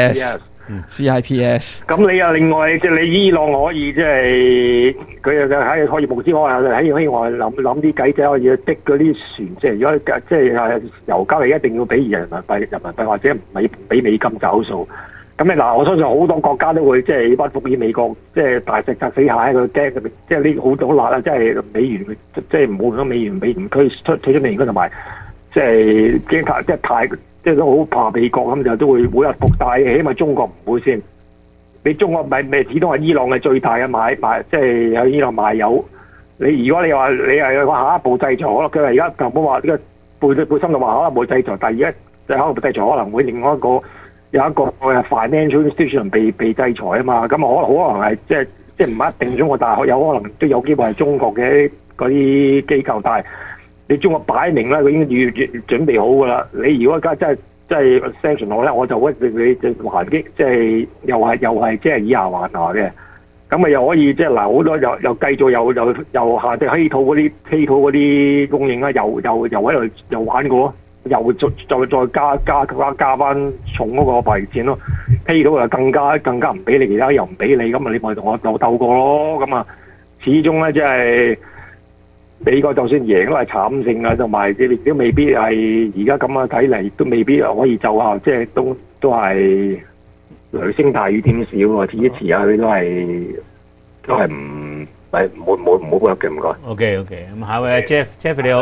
S。C I P S。 咁你又另外即係你伊朗可以即係佢又喺可以無知可能喺喺外諗諗啲計仔可以逼嗰啲船，即係如果即係油價你一定要俾人民幣人民幣或者唔係俾美金找數。咁你嗱，我相信好多國家都會即係屈服於美國，即係大石砸死蟹，佢驚即係呢好好辣啊！即係美元，即係唔好咁美元美元區出退出美元區，同埋即係驚太即係太即係都好怕美國咁就都會會屈服，但係起碼中國唔會先。你中國咪咪始終係伊朗嘅最大嘅買買，即係喺伊朗賣油。你如果你話你係話下一步制裁，可能佢話而家特朗普話呢個背背心就話可能會制裁，但係而家就可能制裁可能會另外一個。有一個誒 financial institution 被被制裁啊嘛，咁可能可能係即係即係唔一定中國大學有可能都有機會係中國嘅嗰啲機構，但係你中國擺明啦，佢已經預預準備好噶啦。你如果而家真係真係 sanction 我咧，我就屈你你還擊，即係又係又係即係以牙還牙嘅。咁啊又可以即係嗱好多又又繼續又又又下隻稀土嗰啲稀土嗰啲供應啦，又又又喺度又玩過。又再再再加加加加翻重嗰個幣錢咯，批到又更加更加唔俾你，其他又唔俾你，咁啊你咪同我鬥鬥過咯，咁啊始終咧即係美國就算贏都係慘勝啊，同埋你都未必係而家咁啊睇嚟都未必可以奏效，即係都都係雷聲大雨點少喎，遲一遲下佢都係都係唔係冇冇冇入嘅唔該。 OK OK，咁下位 Jeff Jeff 你好。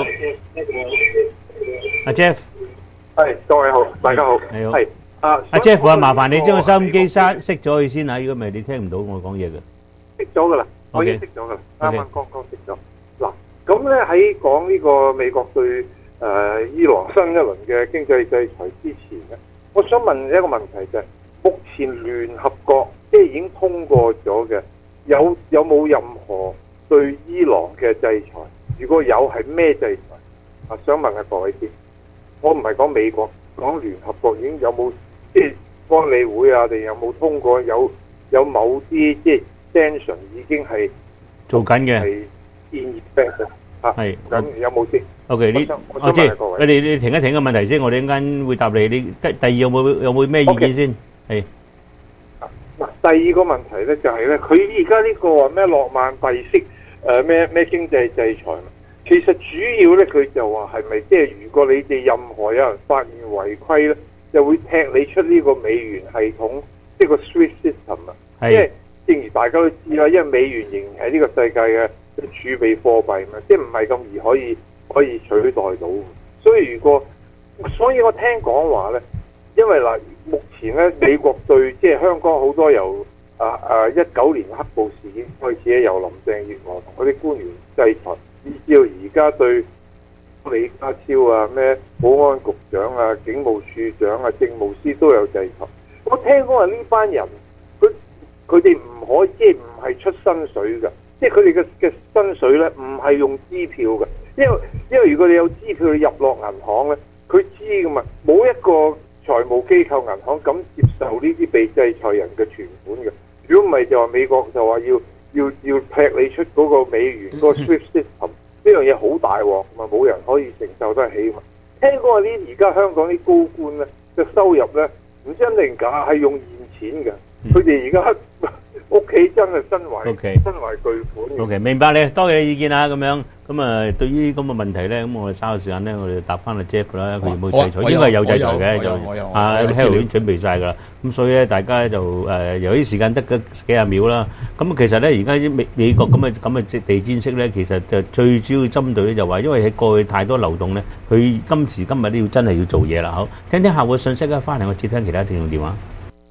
阿 Jeff， 係各位好，大家好， 你好， 係啊， 阿 Jeff 啊，麻煩你將個收音機閂熄咗佢先啊，如果唔係你聽唔到我講嘢嘅。 熄咗噶啦，我已經熄咗噶啦，啱啱剛剛熄咗。嗱，咁咧喺講呢個美國對誒伊朗新一輪嘅經濟制裁之前咧，我想問一個問題就係，目前聯合國即係已經通過咗嘅，有有冇任何對伊朗嘅制裁？如果有，係咩制裁？啊，想問下各位先。我唔係講美國，講聯合國已經有冇即係安理會啊？定有冇通過有有某啲即係 sanction 已經係做緊嘅係建議嘅啊？ 係咁有冇先 ？OK，呢我知，你哋你停一停個問題先，我哋陣間會答你。你第第二有冇有冇咩意見先？係嗱，第二個問題咧就係咧，佢而家呢個話咩諾曼第息誒咩咩經濟制裁。其實主要咧，佢就話係咪即係如果你哋任何有人發現違規咧，就會踢你出呢個美元系統，即係個 SWIFT system 啊。因為正如大家都知啦，因為美元仍然係呢個世界嘅儲備貨幣嘛，即係唔係咁易可以可以取代到。所以如果，所以我聽講話咧，因為嗱，目前咧美國對即係香港好多由啊啊一九年黑暴事件開始咧，由林鄭月娥同嗰啲官員制裁。以至到而家對李家超啊、咩保安局長啊、警務處長啊、政務司都有制裁。我聽講話呢班人，佢佢哋唔可以即係唔係出薪水㗎，即係佢哋嘅嘅薪水咧唔係用支票㗎，因為因為如果你有支票你入落銀行咧，佢知㗎嘛，冇一個財務機構銀行敢接受呢啲被制裁人嘅存款嘅。如果唔係就話美國就話要。要要踢你出嗰個美元嗰個 SWIFT system 呢樣嘢好大鑊，咪冇人可以承受得起嘛？聽講話啲而家香港啲高官咧嘅收入咧唔知真定假，係用現錢嘅。佢哋而家屋企真係身懷 Okay. 身懷巨款。 OK， 明白你，多謝你意見啊，咁樣咁啊，對於咁嘅問題咧，咁我哋稍後時間咧，我哋答翻阿 Jeff 啦，佢有冇制裁？應該係有制裁嘅，就啊 Harold 已經準備曬㗎啦。咁所以咧，大家就誒由於時間得嗰幾廿秒啦，咁其實咧，而家美美國咁嘅咁嘅地氈式咧，其實就最主要針對咧就話，因為喺過去太多流動咧，佢今時今日都要真係要做嘢啦。好，聽聽客戶嘅信息啦，翻嚟我接聽其他聽眾電話。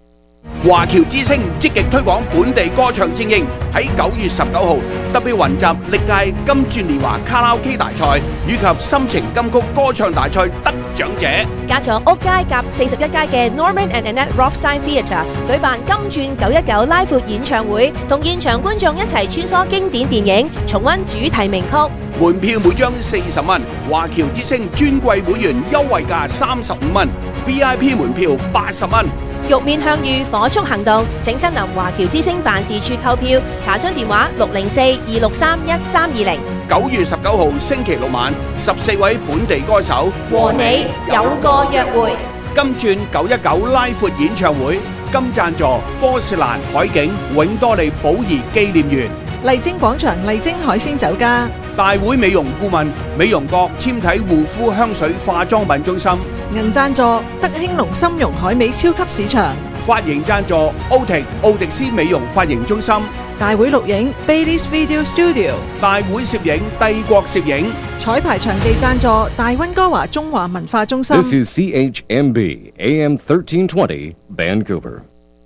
華僑之聲積極推廣本地歌唱精英，喺九月十九號特別雲集歷屆金鑽年華卡拉 OK 大賽以及心情金曲歌唱大賽得獎者。 加咗屋街夾四十一街嘅 Norman and Annette Rothstein Theatre 舉辦金鑽九一九拉闊演唱會，同現場觀眾一齊穿梭經典電影，重溫主題名曲。 門票每張四十蚊，華僑之聲尊貴會員優惠價三十五蚊 ，V I P 門票八十蚊。 玉面向遇火速行動，請親臨華僑之聲辦事處購票，查詢電話六零四二六三一三二零。 九月十九號星期六晚，十四位本地歌手和你有個約會。 金鑽九一九拉闊演唱會，金贊助科士蘭海景永多利寶儀紀念園。 麗晶廣場麗晶海鮮酒家， 大會美容顧問美容閣纖體護膚香水化妝品中心， 銀贊助德興隆參茸海味超級市場， 髮型贊助奧迪奧迪斯美容髮型中心， 大會錄影 Baileys Video Studio， 大會攝影帝國攝影， 彩排場地贊助大溫哥華中華文化中心。 This is C H M B A M thirteen twenty Vancouver。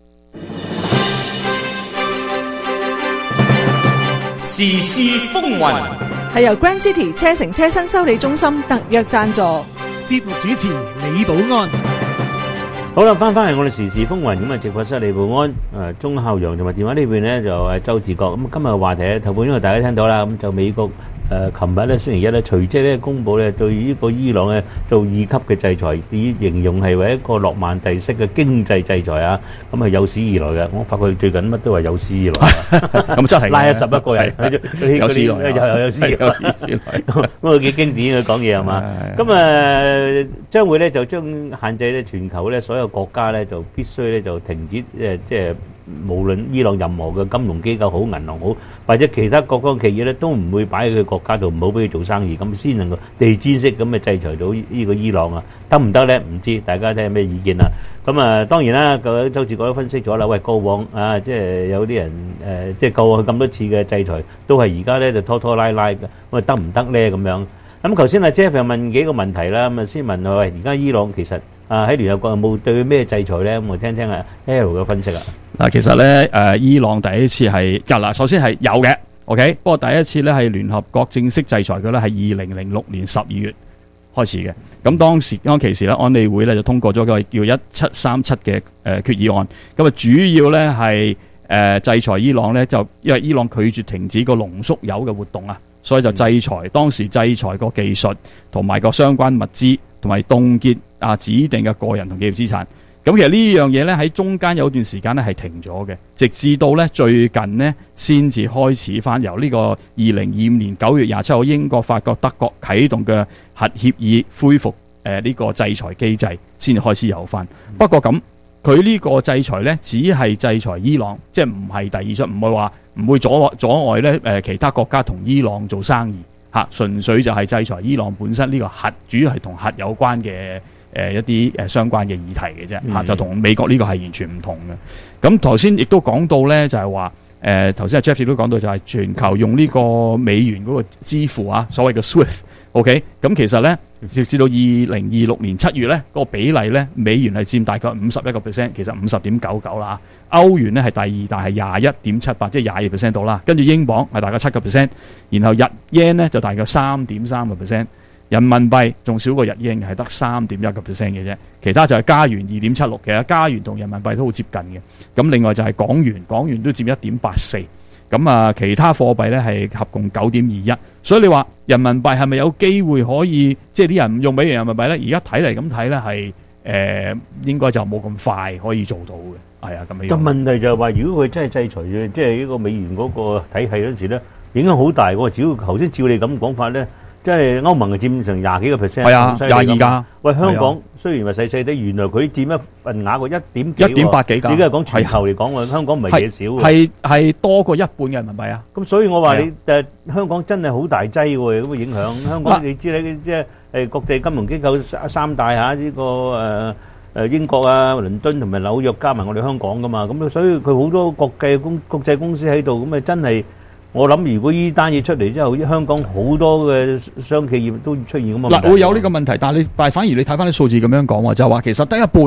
時事風雲係由 Grand City 車城車身修理中心特約贊助。 節目主持李寶安。 好啦，翻翻嚟我哋時事風雲咁啊，直播室李寶安、誒鐘孝陽同埋電話呢邊咧就係周志國。咁今日嘅話題咧，頭半因為大家聽到啦，咁就美國誒琴日咧星期一咧隨即咧公佈咧對呢個伊朗咧做二級嘅制裁，以形容係為一個諾曼第式嘅經濟制裁啊，咁係有史以來嘅。我發覺最近乜都話有史以來， 咁真係拉咗十一個人， 有史以來， 又有史以來，咁啊幾經典嘅講嘢係嘛？咁啊將會咧就將限制咧全球咧所有國家咧就必須咧就停止誒即係。無論伊朗任何嘅金融機構好、銀行好，或者其他各個企業咧，都唔會擺喺佢國家度，唔好俾佢做生意，咁先能夠地氈式咁嘅制裁到呢個伊朗啊，得唔得咧？唔知，大家睇下咩意見啦。咁啊，當然啦，個周志國都分析咗啦。喂，過往啊，即係有啲人誒，即係過往咁多次嘅制裁，都係而家咧就拖拖拉拉嘅，咁啊得唔得咧？咁樣。咁頭先阿 Jeff 又問幾個問題啦，咁啊先問佢喂，而家伊朗其實啊喺聯合國有冇對咩制裁咧？咁我聽聽阿 L 嘅分析啊。 嗱，其實咧誒，伊朗第一次係嗱，首先係有嘅 ，OK。不過第一次咧係聯合國正式制裁佢咧係二零零六年十二月開始嘅。咁當時當其時咧，安理會咧就通過咗個叫一七三七嘅誒決議案。咁啊，主要咧係誒制裁伊朗咧，就因為伊朗拒絕停止個濃縮鈾嘅活動啊。所以就制裁，當時制裁個技術同埋個相關物資，同埋凍結啊指定嘅個人同企業資產。咁其實呢樣嘢咧喺中間有段時間咧係停咗嘅，直至到咧最近呢先至開始翻由呢個二零二五年九月廿七號英國、法國、德國啟動嘅核協議恢復誒呢個制裁機制，先至開始有翻。不過咁佢呢個制裁咧只係制裁伊朗，即係唔係第二出，唔會話。唔會阻阻礙咧誒其他國家同伊朗做生意嚇，純粹就係制裁伊朗本身呢個核，主要係同核有關嘅誒一啲誒相關嘅議題嘅啫嚇，就同美國呢個係完全唔同嘅。咁頭先亦都講到咧，就係話誒頭先阿 Jeff 亦都講到，就係全球用呢個美元嗰個支付啊，所謂嘅 Swift，OK，咁其實咧直至到二零二六年七月咧，嗰個比例咧美元係佔大概五十一個 percent， 其實五十點九九啦。歐元咧係第二大，係廿一點七八，即係廿二 percent 到啦。跟住英鎊係大概七個 percent， 然後日 yen 咧就大概三點三個 percent， 人民幣仲少過日英，係得三點一個 percent 嘅啫。其他就係加元二點七六，其實加元同人民幣都好接近嘅。咁另外就係港元，港元都佔一點八四。咁啊，其他貨幣咧係合共九點二一。所以你話人民幣係咪有機會可以，即係啲人唔用美元人民幣咧？而家睇嚟咁睇咧係誒應該就冇咁快可以做到嘅。係啊，咁樣。但問題就係話，如果佢真係制裁嘅，即係呢個美元嗰個體系嗰陣時咧，影響好大喎。只要頭先照你咁講法咧，即係歐盟係佔成廿幾個 percent， 係啊，廿二㗎。 喂，香港雖然話細細啲，原來佢佔一份額個一點幾， 一點八幾㗎。 而家係講全球嚟講喎，香港唔係嘢少喎。 係係多過一半嘅人民幣啊。 咁所以我話你誒香港真係好大劑喎，咁嘅影響。香港你知咧，即係誒國際金融機構三三大嚇呢個誒。誒英國啊、倫敦同埋紐約加埋我哋香港噶嘛，咁所以佢好多國際公國際公司喺度，咁啊真係我諗，如果呢單嘢出嚟之後，香港好多嘅商企業都出現咁嘅問題。 嗱，會有呢個問題，但係你但係反而你睇翻啲數字咁樣講喎，就係話其實得一半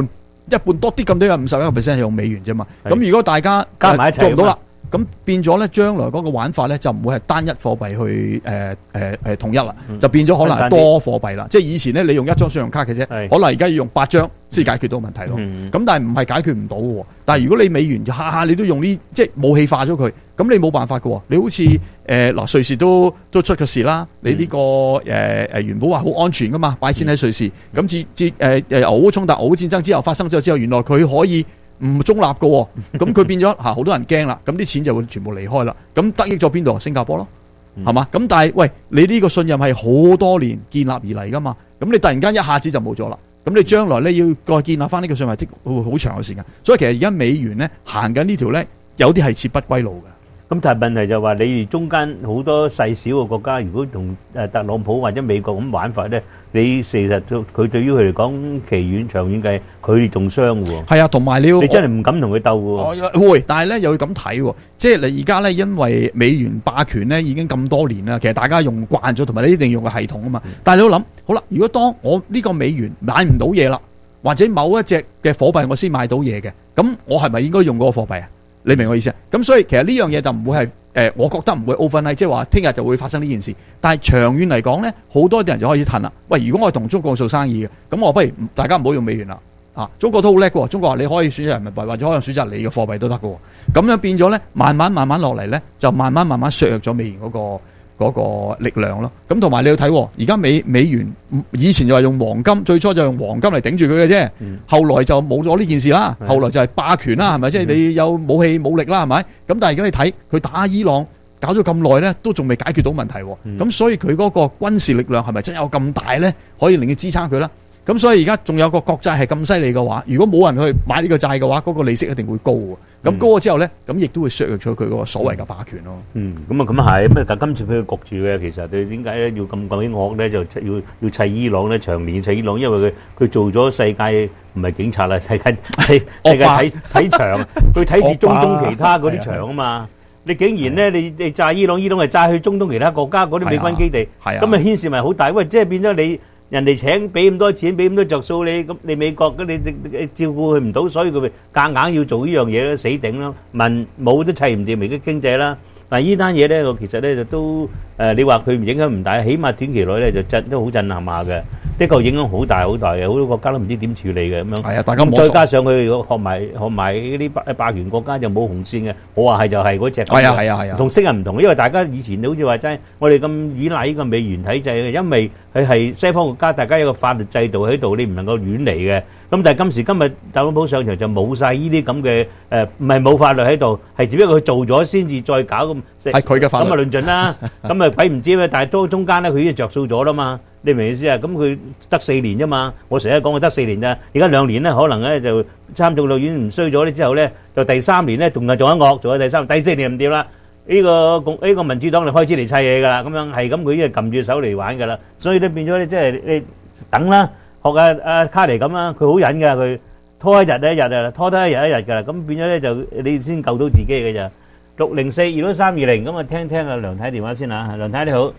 一半多啲咁多有五十一個 percent 係用美元啫嘛。 係咁如果大家加埋一齊做唔到啦。咁變咗咧，將來嗰個玩法咧就唔會係單一貨幣去誒誒誒統一啦， 嗯就變咗可能係分散啲多貨幣啦。即係以前咧，你用一張信用卡嘅啫，可能而家要用八張先解決到問題咯。咁、 嗯、 但係唔係解決唔到嘅喎。但係如果你美元下下你都用呢，即係武器化咗佢，咁你冇辦法嘅喎。你好似誒嗱瑞士都都出個事啦。你呢、呢個誒誒、呃、原本話好安全噶嘛，擺錢喺瑞士，咁至至誒誒俄烏衝突、俄烏戰爭之後發生咗之後，原來佢可以唔中立嘅喎，咁佢變咗嚇好多人驚啦，咁啲錢就會全部離開啦。咁得益咗邊度？新加坡咯，係嘛？咁但係喂，你呢個信任係好多年建立而嚟噶嘛？咁你突然間一下子就冇咗啦，咁你將來咧要再建立翻呢個信任係會好長嘅時間。所以其實而家美元咧行緊呢條咧，有啲係切不歸路嘅。 咁但係問題就係話，你哋中間好多細小嘅國家，如果同誒特朗普或者美國咁玩法咧，你事實佢對於佢嚟講，期遠長遠計，佢哋仲傷嘅喎。 係啊，同埋你要你真係唔敢同佢鬥嘅喎。會，但係咧又要咁睇喎，即係你而家咧，因為美元霸權咧已經咁多年啦，其實大家用慣咗，同埋你一定要用個系統啊嘛。但係你要諗，好啦，如果當我呢個美元買唔到嘢啦，或者某一隻嘅貨幣我先買到嘢嘅，咁我係咪應該用嗰個貨幣啊？你明我意思啊？咁所以其實呢樣嘢就唔會係誒、呃，我覺得唔會 overnight，即係話聽日就會發生呢件事。但係長遠嚟講咧，好多啲人就開始褪啦。喂，如果我係同中國做生意嘅，咁我不如大家唔好用美元啦。啊，中國都好叻喎，中國話你可以選擇人民幣，或者可以選擇你嘅貨幣都得嘅喎。咁樣變咗咧，慢慢慢慢落嚟咧，就慢慢慢慢削弱咗美元嗰、嗰個。嗰個力量咯，咁同埋你要睇，而家美美元以前就係用黃金，最初就用黃金嚟頂住佢嘅啫，嗯、後來就冇咗呢件事啦，後來就係霸權啦，係咪？即係、嗯、你有武器武力啦，係咪？咁但係而家你睇佢打伊朗搞咗咁耐咧，都仲未解決到問題，咁、嗯、所以佢嗰個軍事力量係咪真有咁大咧？可以令佢支撐佢啦？咁所以而家仲有個國債係咁犀利嘅話，如果冇人去買呢個債嘅話，嗰、嗰個利息一定會高喎。咁高咗之後咧，咁亦都會削弱咗佢嗰個所謂嘅霸權咯。 嗯，咁啊咁啊係，咁啊但今次俾佢焗住嘅，其實你點解咧要咁鬼惡咧？就要要砌伊朗咧，長年砌伊朗，因為佢佢做咗世界唔係警察啦，世界世世界睇睇場，佢睇住中東其他嗰啲場啊嘛。你竟然咧，你你炸伊朗，伊朗係炸去中東其他國家嗰啲美軍基地，咁啊牽涉咪好大？喂，即係變咗你。人哋請俾咁多錢，俾咁多着數你，咁你美國咁你你你照顧佢唔到，所以佢咪夾硬要做呢樣嘢咯，死頂咯，民冇都砌唔掂而家經濟啦。但係呢單嘢咧，我其實咧就都誒，你話佢唔影響唔大，起碼短期內咧就震都好震撼下嘅，的確影響好大好大嘅，好多國家都唔知點處理嘅咁樣。係啊，大家再加上佢學埋學埋嗰啲霸霸權國家就冇紅線嘅，我話係就係嗰隻。係啊係啊係啊，同昔日唔同，因為大家以前好似話齋，我哋咁依賴呢個美元體制嘅，因為佢係西方國家，大家有個法律制度喺度，你唔能夠亂嚟嘅。咁但係今時今日特朗普上場就冇曬呢啲咁嘅誒，唔係冇法律喺度，係只不過佢做咗先至再搞咁。係佢嘅法律。咁啊論盡啦，咁啊鬼唔知咩？但係都中間咧，佢已經著數咗啦嘛。你明唔明意思啊？咁佢得四年啫嘛。我成日講佢得四年咋，而家兩年咧，可能咧就參眾兩院唔衰咗咧之後咧，就第三年咧仲係做緊惡，做咗第三、第四年唔掂啦。呢個共呢個民主黨就開始嚟砌嘢㗎啦，咁樣係咁，佢已經撳住手嚟玩㗎啦。所以咧變咗咧，即係你等啦。學阿阿卡尼咁啦，佢好忍噶，佢拖一日一日啊，拖得一日一日噶啦，咁變咗咧就你先救到自己嘅咋。六零四二六三二零，咁啊聽聽阿梁太電話先啦，梁太你好，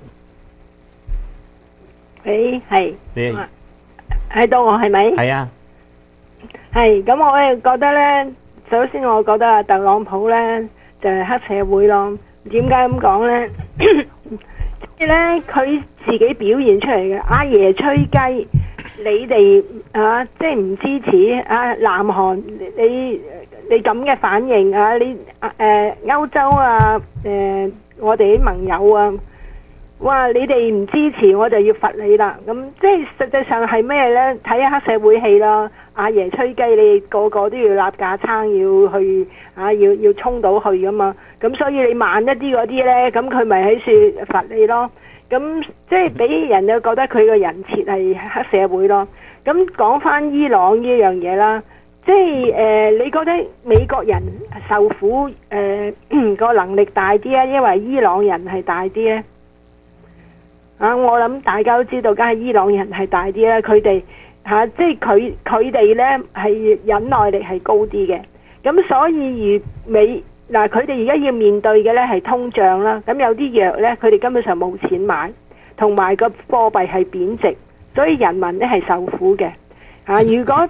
誒係， 你喺度我係咪？ 係啊， 係咁我咧覺得咧，首先我覺得阿特朗普咧就係黑社會咯。點解咁講咧？即係咧佢自己表現出嚟嘅，阿爺吹雞。你哋啊，即係唔支持啊？南韓你你咁嘅反應啊？你誒歐洲啊誒，我哋啲盟友啊，哇！你哋唔支持我就要罰你啦。咁即係實際上係咩咧？睇下黑社會戲啦。阿爺吹雞，你個個都要立架撐，要去啊，要要衝到去噶嘛。咁所以你慢一啲嗰啲咧，咁佢咪喺處罰你咯。咁即係俾人就覺得佢個人設係黑社會咯。咁講翻伊朗呢樣嘢啦，即係誒、呃，你覺得美國人受苦誒個、呃、能力大啲啊，因為伊朗人係大啲咧？啊，我諗大家都知道，梗係伊朗人係大啲啦。佢哋嚇，即係佢佢哋咧係忍耐力係高啲嘅。咁所以而美。嗱，佢哋而家要面對嘅咧係通脹啦，咁有啲藥咧，佢哋根本上冇錢買，同埋個貨幣係貶值，所以人民咧係受苦嘅。嚇、啊，如果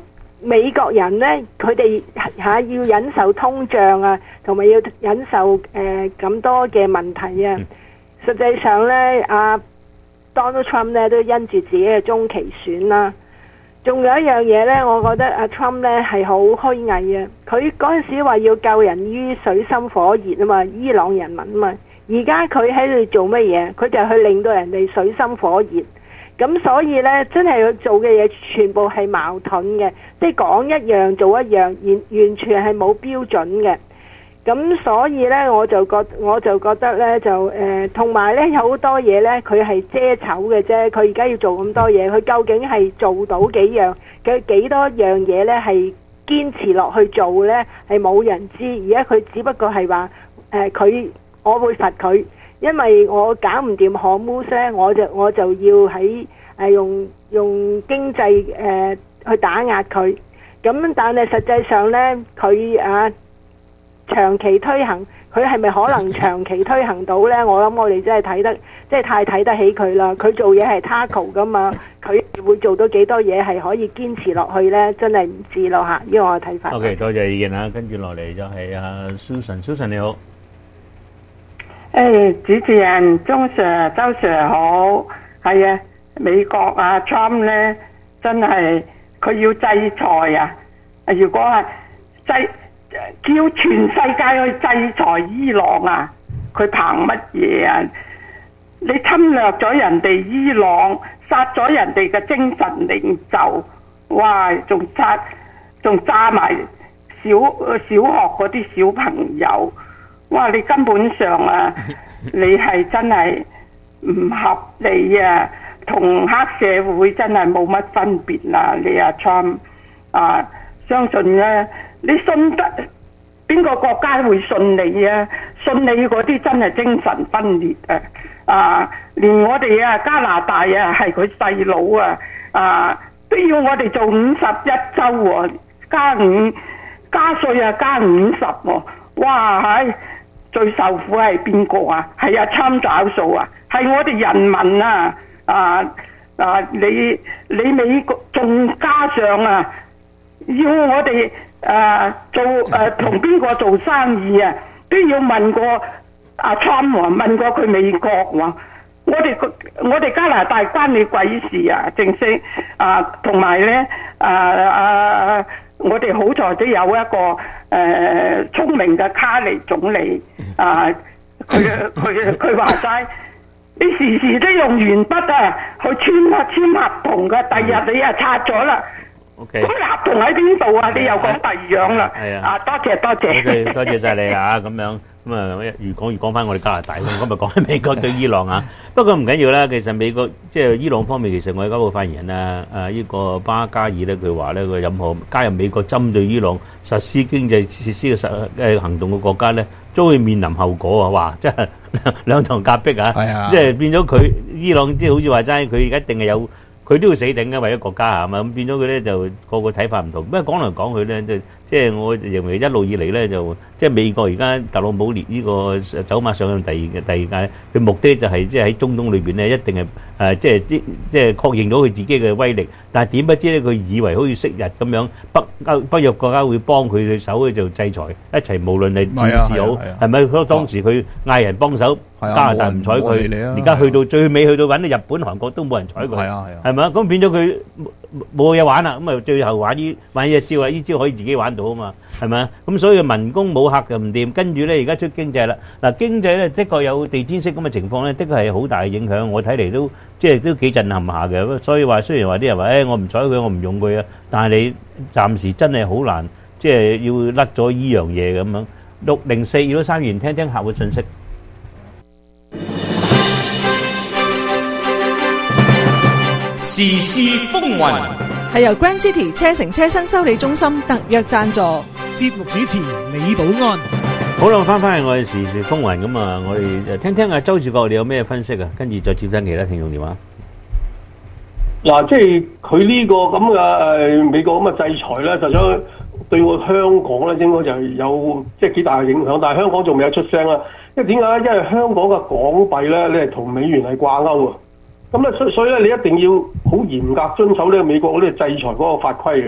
美國人呢，佢哋嚇要忍受通脹啊，同埋要忍受誒咁、呃、多嘅問題啊。實際上呢，阿、啊、Donald Trump 呢都因住自己嘅中期選啦。仲有一樣嘢呢，我覺得阿 Trump 呢係好虛偽啊！佢嗰陣時話要救人於水深火熱啊嘛，伊朗人民啊嘛。而家佢喺度做乜嘢？佢就去令到人哋水深火熱。咁所以呢，真係佢做嘅嘢全部係矛盾嘅，即係講一樣做一樣，完完全係冇標準嘅。咁所以呢，我就覺我就覺得呢，就誒，同埋呢，有好多嘢呢，佢係遮醜嘅啫。佢而家要做咁多嘢，佢究竟係做到幾樣？佢幾多樣嘢呢？係堅持落去做呢？係冇人知。而家佢只不過係話誒，佢、呃、我會罰佢，因為我搞唔掂荷姆斯，我就我就要喺誒、呃、用用經濟誒、呃、去打壓佢。咁但係實際上呢，佢啊〜長期推行，佢係咪可能長期推行到呢？我諗我哋真係睇得，即係太睇得起佢啦。佢做嘢係 tackle 噶嘛，佢會做到幾多嘢係可以堅持落去呢？真係唔知咯嚇，呢個我嘅睇法。 OK， 多謝意見啊！跟住落嚟就係阿 Susan，Susan 你好。 誒，主持人鍾 Sir、周 Sir 好，係啊，美國啊 Trump 呢，真係佢要制裁啊！如果係制叫全世界去制裁伊朗啊！佢憑乜嘢啊？你侵略咗人哋伊朗，殺咗人哋嘅精神領袖，哇！仲殺仲炸埋小小學嗰啲小朋友，哇！你根本上啊，你係真係唔合理啊，同黑社會真係冇乜分別啦！你阿 Trump 啊，相信咧。你信得邊個國家會信你啊？信你嗰啲真係精神分裂啊！啊，連我哋啊加拿大啊係佢細佬啊啊都要我哋做五十一周喎，加五加稅啊加五十喎！哇係最受苦係邊個啊？係啊參找數啊！係我哋人民啊啊啊！你你美國仲加上啊，要我哋。誒、呃、做誒同邊個做生意啊？都要問過阿 Trump 喎，問過佢美國喎。我哋我哋加拿大關你鬼事啊！正式啊，同埋咧啊啊！我哋好在都有一個誒、呃、聰明嘅卡尼總理啊，佢佢佢話齋，你時時都用鉛筆啊去簽啊簽合同嘅，第日你啊拆咗啦。 OK， 咁合同喺邊度啊？你又講第二樣啦。 係啊。 啊，多謝多謝。 OK，多謝曬你啊！咁樣咁啊，越講越講翻我哋加拿大，咁咪講緊美國對伊朗啊。不過唔緊要啦，其實美國即係伊朗方面，其實我哋嗰個發言人啊，誒呢個巴加爾咧，佢話咧，佢任何加入美國針對伊朗實施經濟設施嘅實誒行動嘅國家咧，都會面臨後果啊！哇，即係兩頭夾擊啊！係啊，即係變咗佢伊朗，即係好似話齋，佢而家一定係有。佢都要死頂嘅，為咗國家係嘛，咁變咗佢咧就個個睇法唔同。不過講嚟講去咧，即係即係我認為一路以嚟咧就即係美國而家特朗普列呢個走馬上任第二嘅第二屆，佢目的就係即係喺中東裏邊咧一定係誒即係啲即係確認到佢自己嘅威力。但係點不知咧，佢以為好似昔日咁樣北歐北約國家會幫佢嘅手咧就制裁一齊，無論係戰事好係咪？嗰當時佢嗌人幫手，加拿大唔睬佢，而家去到最尾去到揾到日本、韓國都冇人睬佢，係啊係啊，係咪啊？咁變咗佢冇嘢玩啦，咁啊最後玩呢玩呢一招啊，呢招可以自己玩到啊嘛，係咪啊？咁所以民工冇客就唔掂，跟住咧而家出經濟啦，嗱經濟咧的確有地毯式咁嘅情況咧，的確係好大嘅影響，我睇嚟都即係都幾震撼下嘅。所以話雖然話啲人話誒我唔睬佢，我唔用佢啊，但係你暫時真係好難，即係要甩咗依樣嘢咁樣。六零四如果三元聽聽客戶信息。 時事風雲係由 Grand City 車城車身修理中心特約贊助， 節目主持李寶安。 好啦，翻返去我哋時事風雲咁啊，我哋聽聽阿周志國你有咩分析啊？跟住再接聽其他聽眾電話。 嗱，即係佢呢個咁嘅誒美國咁嘅制裁咧，就想對我香港咧應該就係有即係幾大嘅影響，但係香港仲未有出聲啦。因為點解咧？因為香港嘅港幣咧，你係同美元係掛鈎啊。咁咧，所所以咧，你一定要好嚴格遵守呢個美國嗰啲制裁嗰個法規嘅。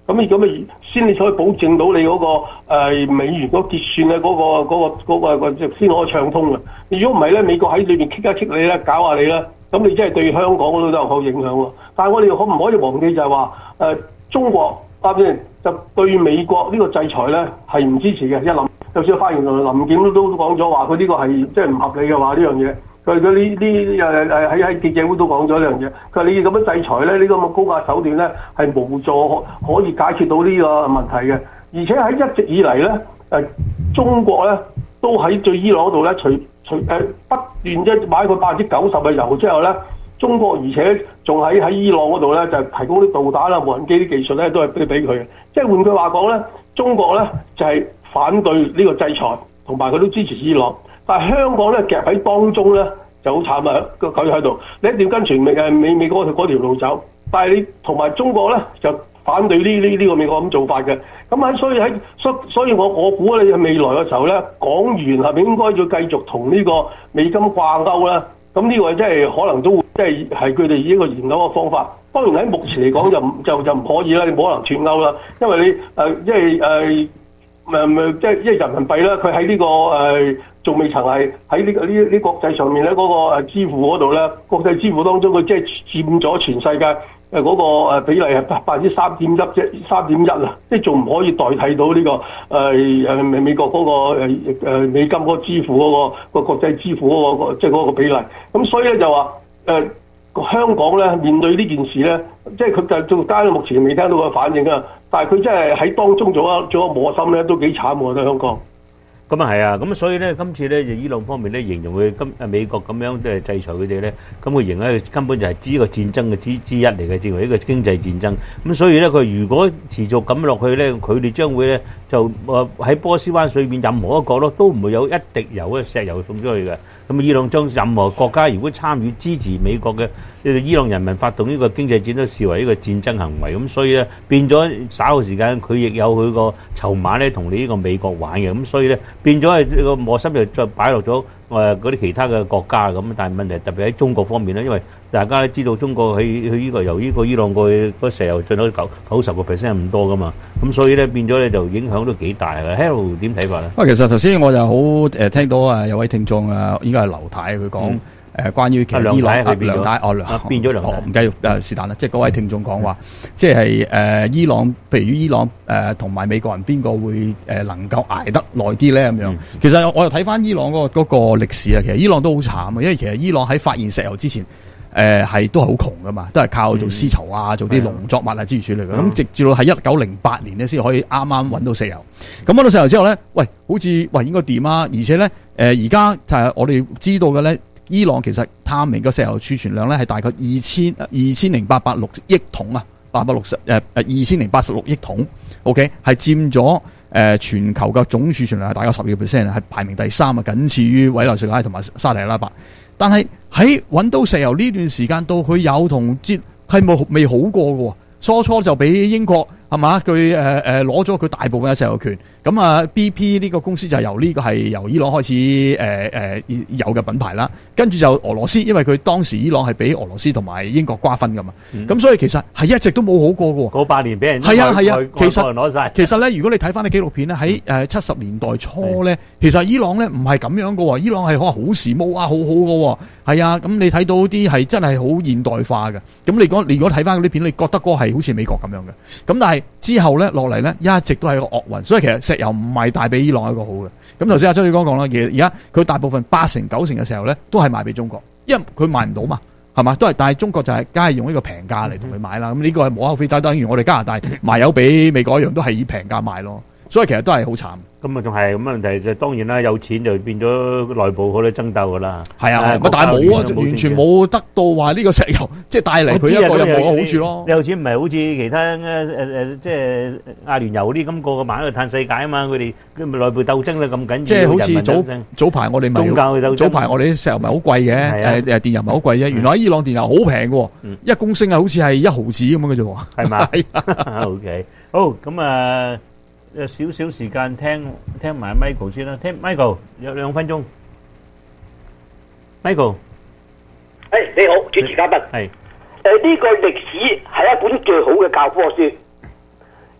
咁你咁咪先你可以保證到你嗰、個、呃、美元嗰結算嘅嗰、個嗰、個嗰、個個先可以暢通嘅。如果唔係咧，美國喺裏邊棘一棘你咧，搞下你咧，咁你真係對香港嗰度都有好影響喎。但係我哋可唔可以忘記就係話誒中國啱先就對美國呢個制裁咧係唔支持嘅，一諗就算發言人林檢都都講咗話，佢呢個係即係唔合理嘅話呢樣嘢。佢佢呢呢誒誒喺喺記者會都講咗呢樣嘢。佢話你咁樣制裁咧，呢、呢個咁嘅高壓手段咧係無助可可以解決到呢個問題嘅。而且喺一直以嚟咧誒中國咧都喺對伊朗嗰度咧，除除誒不斷即係買佢百分之九十嘅油之後咧，中國而且仲喺喺伊朗嗰度咧就提供啲導彈啦、無人機啲技術咧都係俾俾佢嘅。即係換句話講咧，中國咧就係、是、反對呢個制裁，同埋佢都支持伊朗。但係香港咧夾喺當中咧就好慘啊！個狗喺度，你一定要跟隨美誒美美國嗰條路走。但係你同埋中國咧就反對呢呢呢個美國咁做法嘅。咁喺所以喺所所以我我估你未來嘅時候咧，港元係咪應該要繼續同呢個美金掛鈎咧？咁呢個真係可能都會即係係佢哋一個研究嘅方法。當然喺目前嚟講就唔就就唔可以啦，你冇可能脫鈎啦，因為你誒即係誒誒即係即係人民幣咧，佢喺呢個誒仲未曾係喺呢個呢呢國際上面咧嗰個誒支付嗰度咧，國際支付當中佢即係佔咗全世界誒嗰個誒比例係百百分之三點一啫，三點一啊，即係仲唔可以代替到呢個誒誒美美國嗰個誒誒美金嗰個支付嗰個個國際支付嗰個即係嗰個比例。咁所以咧就話誒。香港咧面對呢件事咧，即係佢就做單，目前未聽到個反應啊！但係佢真係喺當中做一做一磨心咧，都幾慘喎！喺香港。 咁啊係啊，咁所以咧，今次咧就伊朗方面咧形容佢今誒美國咁樣即係制裁佢哋咧，咁佢形容咧根本就係指一個戰爭嘅之之一嚟嘅，認為一個經濟戰爭。咁所以咧，佢如果持續咁落去咧，佢哋將會咧就誒喺波斯灣水面任何一個角落都唔會有一滴油嘅石油送出去嘅。咁伊朗將任何國家如果參與支持美國嘅伊朗人民發動呢個經濟戰，都視為一個戰爭行為。咁所以咧變咗稍後時間，佢亦有佢個籌碼咧同你呢個美國玩嘅。咁所以咧變咗係個磨心就再擺落咗誒嗰啲其他嘅國家咁。但係問題特別喺中國方面咧，因為大家都知道中國去去呢個由呢個伊朗過去嗰石油進口九九十個 percent 咁多噶嘛。咁所以咧變咗咧就影響都幾大嘅。Harold 點睇法咧？ 喂，其實頭先我就好誒聽到啊有位聽眾啊，應該係劉太佢講誒關於其實伊朗啊梁太哦梁變咗梁太， 唔繼續誒是但啦，即係嗰位聽眾講話，即係誒伊朗，譬如伊朗誒同埋美國人邊個會誒能夠捱得耐啲咧咁樣？其實我又睇翻伊朗嗰個嗰個歷史啊，其實伊朗都好慘啊，因為其實伊朗喺發現石油之前。誒係、呃、都係好窮噶嘛，都係靠做絲綢啊，做啲農作物啊之類之類嘅。咁、嗯、直至到喺一九零八年咧，先可以啱啱揾到石油。咁揾到石油之後咧，喂，好似喂應該掂啊！而且咧，誒而家就係我哋知道嘅咧，伊朗其實探明嘅石油儲存量咧係大概二千二千零八百六億桶啊，八百六十誒誒二千零八十六億桶。OK， 係佔咗誒全球嘅總儲存量係大概十二個 percent， 係排名第三啊，僅次於委內瑞拉同埋沙特阿拉伯。但係喺揾到石油呢段時間到佢有同接係冇未好過嘅喎，初初就俾英國係嘛佢誒誒攞咗佢大部分嘅石油權，咁啊 B P 呢個公司就由呢個係由伊朗開始誒誒、呃呃、有嘅品牌啦，跟住就俄羅斯，因為佢當時伊朗係俾俄羅斯同埋英國瓜分㗎嘛，咁、嗯、所以其實係一直都冇好過嘅喎。 嗰八年俾人係啊係啊，其實攞晒。 其實咧，如果你睇翻啲紀錄片咧，喺誒七十年代初咧，其實伊朗咧唔係咁樣嘅喎，伊朗係可能好時髦啊，好好嘅喎。係啊，咁你睇到啲係真係好現代化嘅。咁你講，你如果睇翻嗰啲片，你覺得嗰個係好似美國咁樣嘅。咁但係之後咧落嚟咧，一直都係個惡運。所以其實石油唔係帶俾伊朗一個好嘅。咁頭先阿周宇剛講啦，其實而家佢大部分八成九成嘅石油咧，都係賣俾中國，因為佢賣唔到嘛，係嘛？都係，但係中國就係梗係用呢個平價嚟同佢買啦。咁呢個係無可厚非，就等於我哋加拿大賣油俾美國一樣，都係以平價賣咯。所以其實都係好慘。 咁啊，仲係咁問題就當然啦，有錢就變咗內部好多爭鬥噶啦。 係啊，但係冇啊，完全冇得到話呢個石油即係帶嚟佢一個任何嘅好處咯。 你有錢唔係好似其他誒誒即係阿聯酋啲咁個個買喺度嘆世界啊嘛？佢哋內部鬥爭咧咁緊要。 即係好似早早排我哋咪宗教鬥爭， 早排我哋啲石油咪好貴嘅，誒誒電油咪好貴啫。原來喺伊朗電油好平嘅，一公升啊好似係一毫子咁樣嘅啫喎。 係嘛？係啊。OK，好咁啊。有少少時間聽聽埋 Michael 先啦，聽 Michael 有兩分鐘。Michael， 誒你好，主持嘉賓。 係。 誒呢個歷史係一本最好嘅教科書。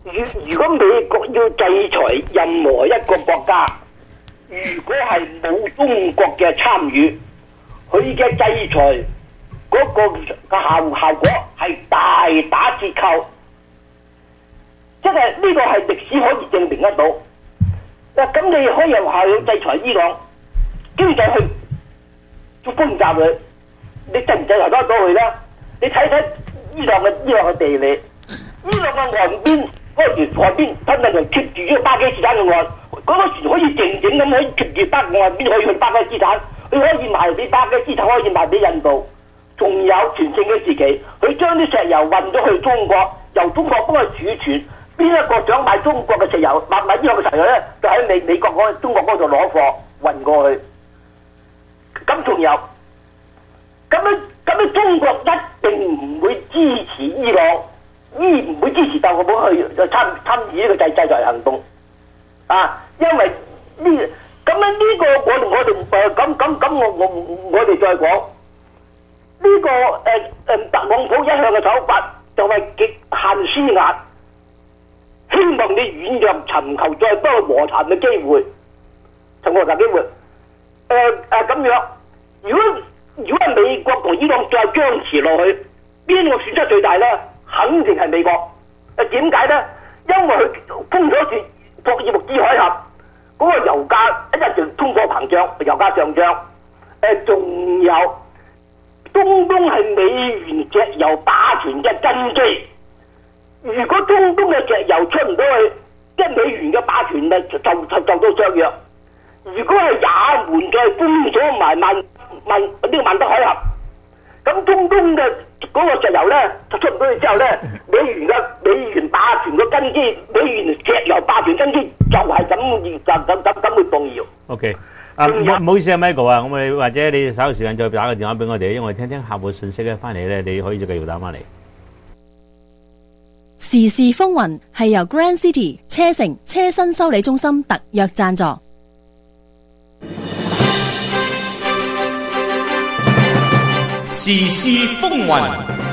如如果美國要制裁任何一個國家，如果係冇中國嘅參與，佢嘅制裁嗰個嘅效效果係大打折扣，即係呢個係歷史可以證明得到。嗱，咁你可以有效去制裁伊朗，經濟去做轟炸佢，你制唔制裁得到佢咧？你睇睇伊朗嘅伊朗嘅地理，伊朗嘅岸邊嗰個沿岸邊，吞吞就貼住呢個巴基斯坦嘅岸，嗰、那個船可以靜靜咁可以貼住巴岸邊可以去巴基斯坦，佢可以賣俾巴基斯坦，可以賣俾印度。仲有全盛嘅時期，佢將啲石油運咗去中國，由中國幫佢儲存。邊一個想買中國嘅石油，買買伊朗嘅石油咧，就喺美美國嗰中國嗰度攞貨運過去。咁仲有，咁樣咁樣中國一定唔會支持伊朗，依唔會支持特朗普去參參與呢個制制裁行動。啊，因為呢咁樣呢個我我哋誒咁咁咁我我我哋再講呢、這個誒誒、呃、特朗普一向嘅手法就係極限施壓。希望你軟弱，尋求再多和談嘅機會，尋和談機會。誒誒咁樣，如果如果係美國同伊朗再僵持落去，邊個損失最大咧？肯定係美國。誒點解咧？因為佢封咗住霍爾木茲海峽，嗰、那個油價一日就通貨膨脹，油價上漲。誒、呃、仲有中東係美元石油霸權嘅根基。如果中東嘅石油出唔到去，即係美元嘅霸權咪就就就到削弱。如果係也門再封咗埋曼曼呢個曼德海峽，咁中東嘅嗰個石油咧就出唔到去之後咧，美元嘅美元霸權嘅根基，美元石油霸權根基就係咁就咁咁咁會動搖。 OK， 啊唔唔好意思啊 Michael 啊，咁你或者你稍後時間再打個電話俾我哋，因為我哋聽聽客戶信息咧，翻嚟咧你可以再繼續打翻嚟。 時事風雲係由 Grand City 車城車身修理中心特約贊助。 時事風雲，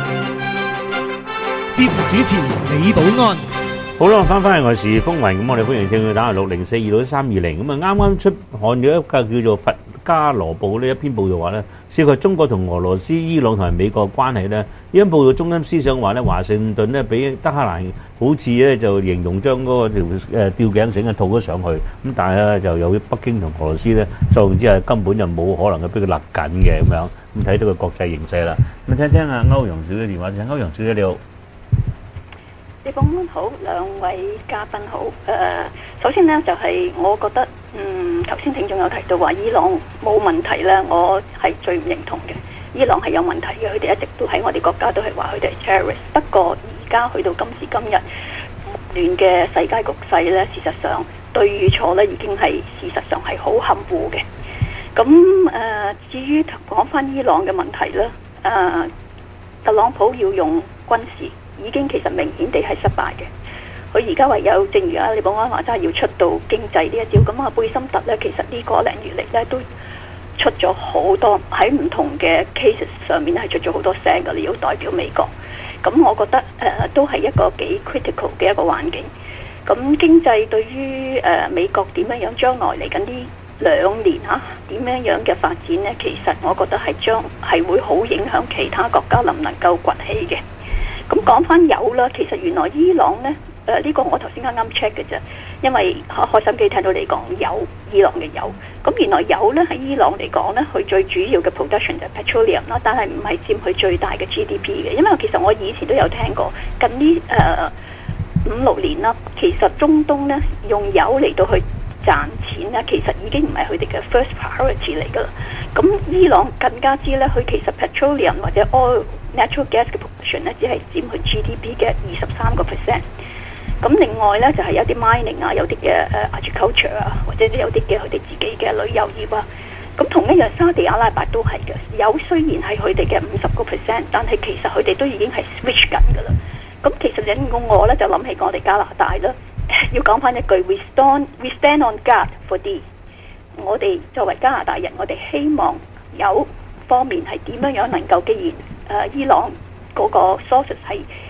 節目主持李寶安。 好啦，翻返嚟我時事風雲，咁我哋歡迎聽佢打嚟六零四二六三二零。咁啊，啱啱出刊咗一個叫做《佛家羅報》呢一篇報道話咧，涉及中國同俄羅斯、伊朗同埋美國關係咧。呢篇報道中心思想話咧，華盛頓咧俾德黑蘭好似咧就形容將嗰個條誒吊頸繩啊套咗上去，咁但係咧就有北京同俄羅斯咧作用之下根本就冇可能嘅俾佢勒緊嘅咁樣。咁睇到個國際形勢啦。咁聽聽阿歐陽小姐電話，請歐陽小姐你好。 你講得好，兩位嘉賓好。誒、呃，首先呢，就係、是、我覺得，嗯，頭先聽眾有提到話伊朗冇問題咧，我係最唔認同嘅。伊朗係有問題嘅，佢哋一直都喺我哋國家都係話佢哋係 terrorist。不過而家去到今時今日，亂嘅世界局勢咧，事實上對與錯咧已經係事實上係好含糊嘅。咁誒、呃，至於講翻伊朗嘅問題咧，誒、呃，特朗普要用軍事。已經其實明顯地係失敗嘅，佢而家唯有正如啊李寶安話齋要出到經濟呢一招，咁啊貝森特咧其實呢個零月嚟咧都出咗好多喺唔同嘅 cases 上面係出咗好多聲㗎，你要代表美國，咁我覺得誒、呃、都係一個幾 critical 嘅一個環境。咁經濟對於誒、呃、美國點樣樣將來嚟緊呢兩年嚇點樣樣嘅發展呢？其實我覺得係將係會好影響其他國家能唔能夠崛起嘅。咁講翻油啦，其實原來伊朗呢，誒、呃、呢、這個我頭先啱啱 check 嘅啫，因為開心機聽到你講油，伊朗嘅油，咁原來油呢喺伊朗嚟講呢，佢最主要嘅 production 就係 petroleum 啦，但係唔係佔佢最大嘅 G D P 嘅，因為其實我以前都有聽過，近呢誒、呃、五六年啦，其實中東呢用油嚟到去賺錢呢，其實已經唔係佢哋嘅 first priority 嚟㗎啦。咁伊朗更加知呢，佢其實 petroleum 或者 oil natural gas 嘅 production 咧，只係佔佢 G D P 嘅二十三個 percent。咁另外咧就係、是、有啲 mining 啊，有啲嘅誒 agriculture 啊，或者有啲嘅佢哋自己嘅旅遊業啊。咁同一樣沙地阿拉伯都係嘅，油雖然係佢哋嘅五十個 percent，但係其實佢哋都已經係 switch 緊㗎啦。咁其實引我我咧就諗起我哋加拿大啦，要講翻一句 we stand we stand on guard for this。我哋作為加拿大人，我哋希望有方面係點樣樣能夠，既然誒、呃、伊朗嗰個 sources 係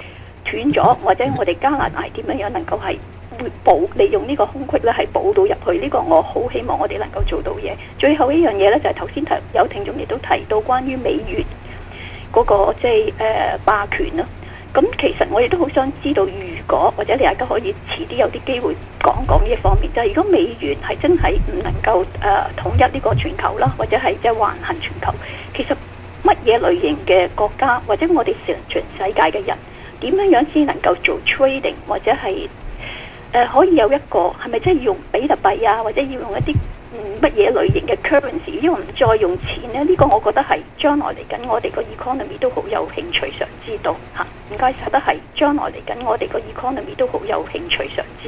斷咗，或者我哋加拿大點樣樣能夠係會補利用呢個空隙咧，係補到入去。呢、這個我好希望我哋能夠做到嘢。最後一樣嘢咧，就係頭先提有聽眾亦都提到關於美元嗰、那個即係誒霸權啦。咁其實我亦都好想知道，如果或者你大家可以遲啲有啲機會講講呢一方面，就係、是、如果美元係真係唔能夠誒、呃、統一呢個全球啦，或者係即係橫行全球，其實乜嘢類型嘅國家或者我哋全全世界嘅人點樣樣先能夠做 trading， 或者係誒、呃、可以有一個係咪真係要用比特幣啊，或者要用一啲乜嘢類型嘅 currency， 因為唔再用錢咧，呢、這個我覺得係將來嚟緊我哋個 economy 都好有興趣想知道嚇。唔該晒，得係將來嚟緊我哋個 economy 都好有興趣想知道。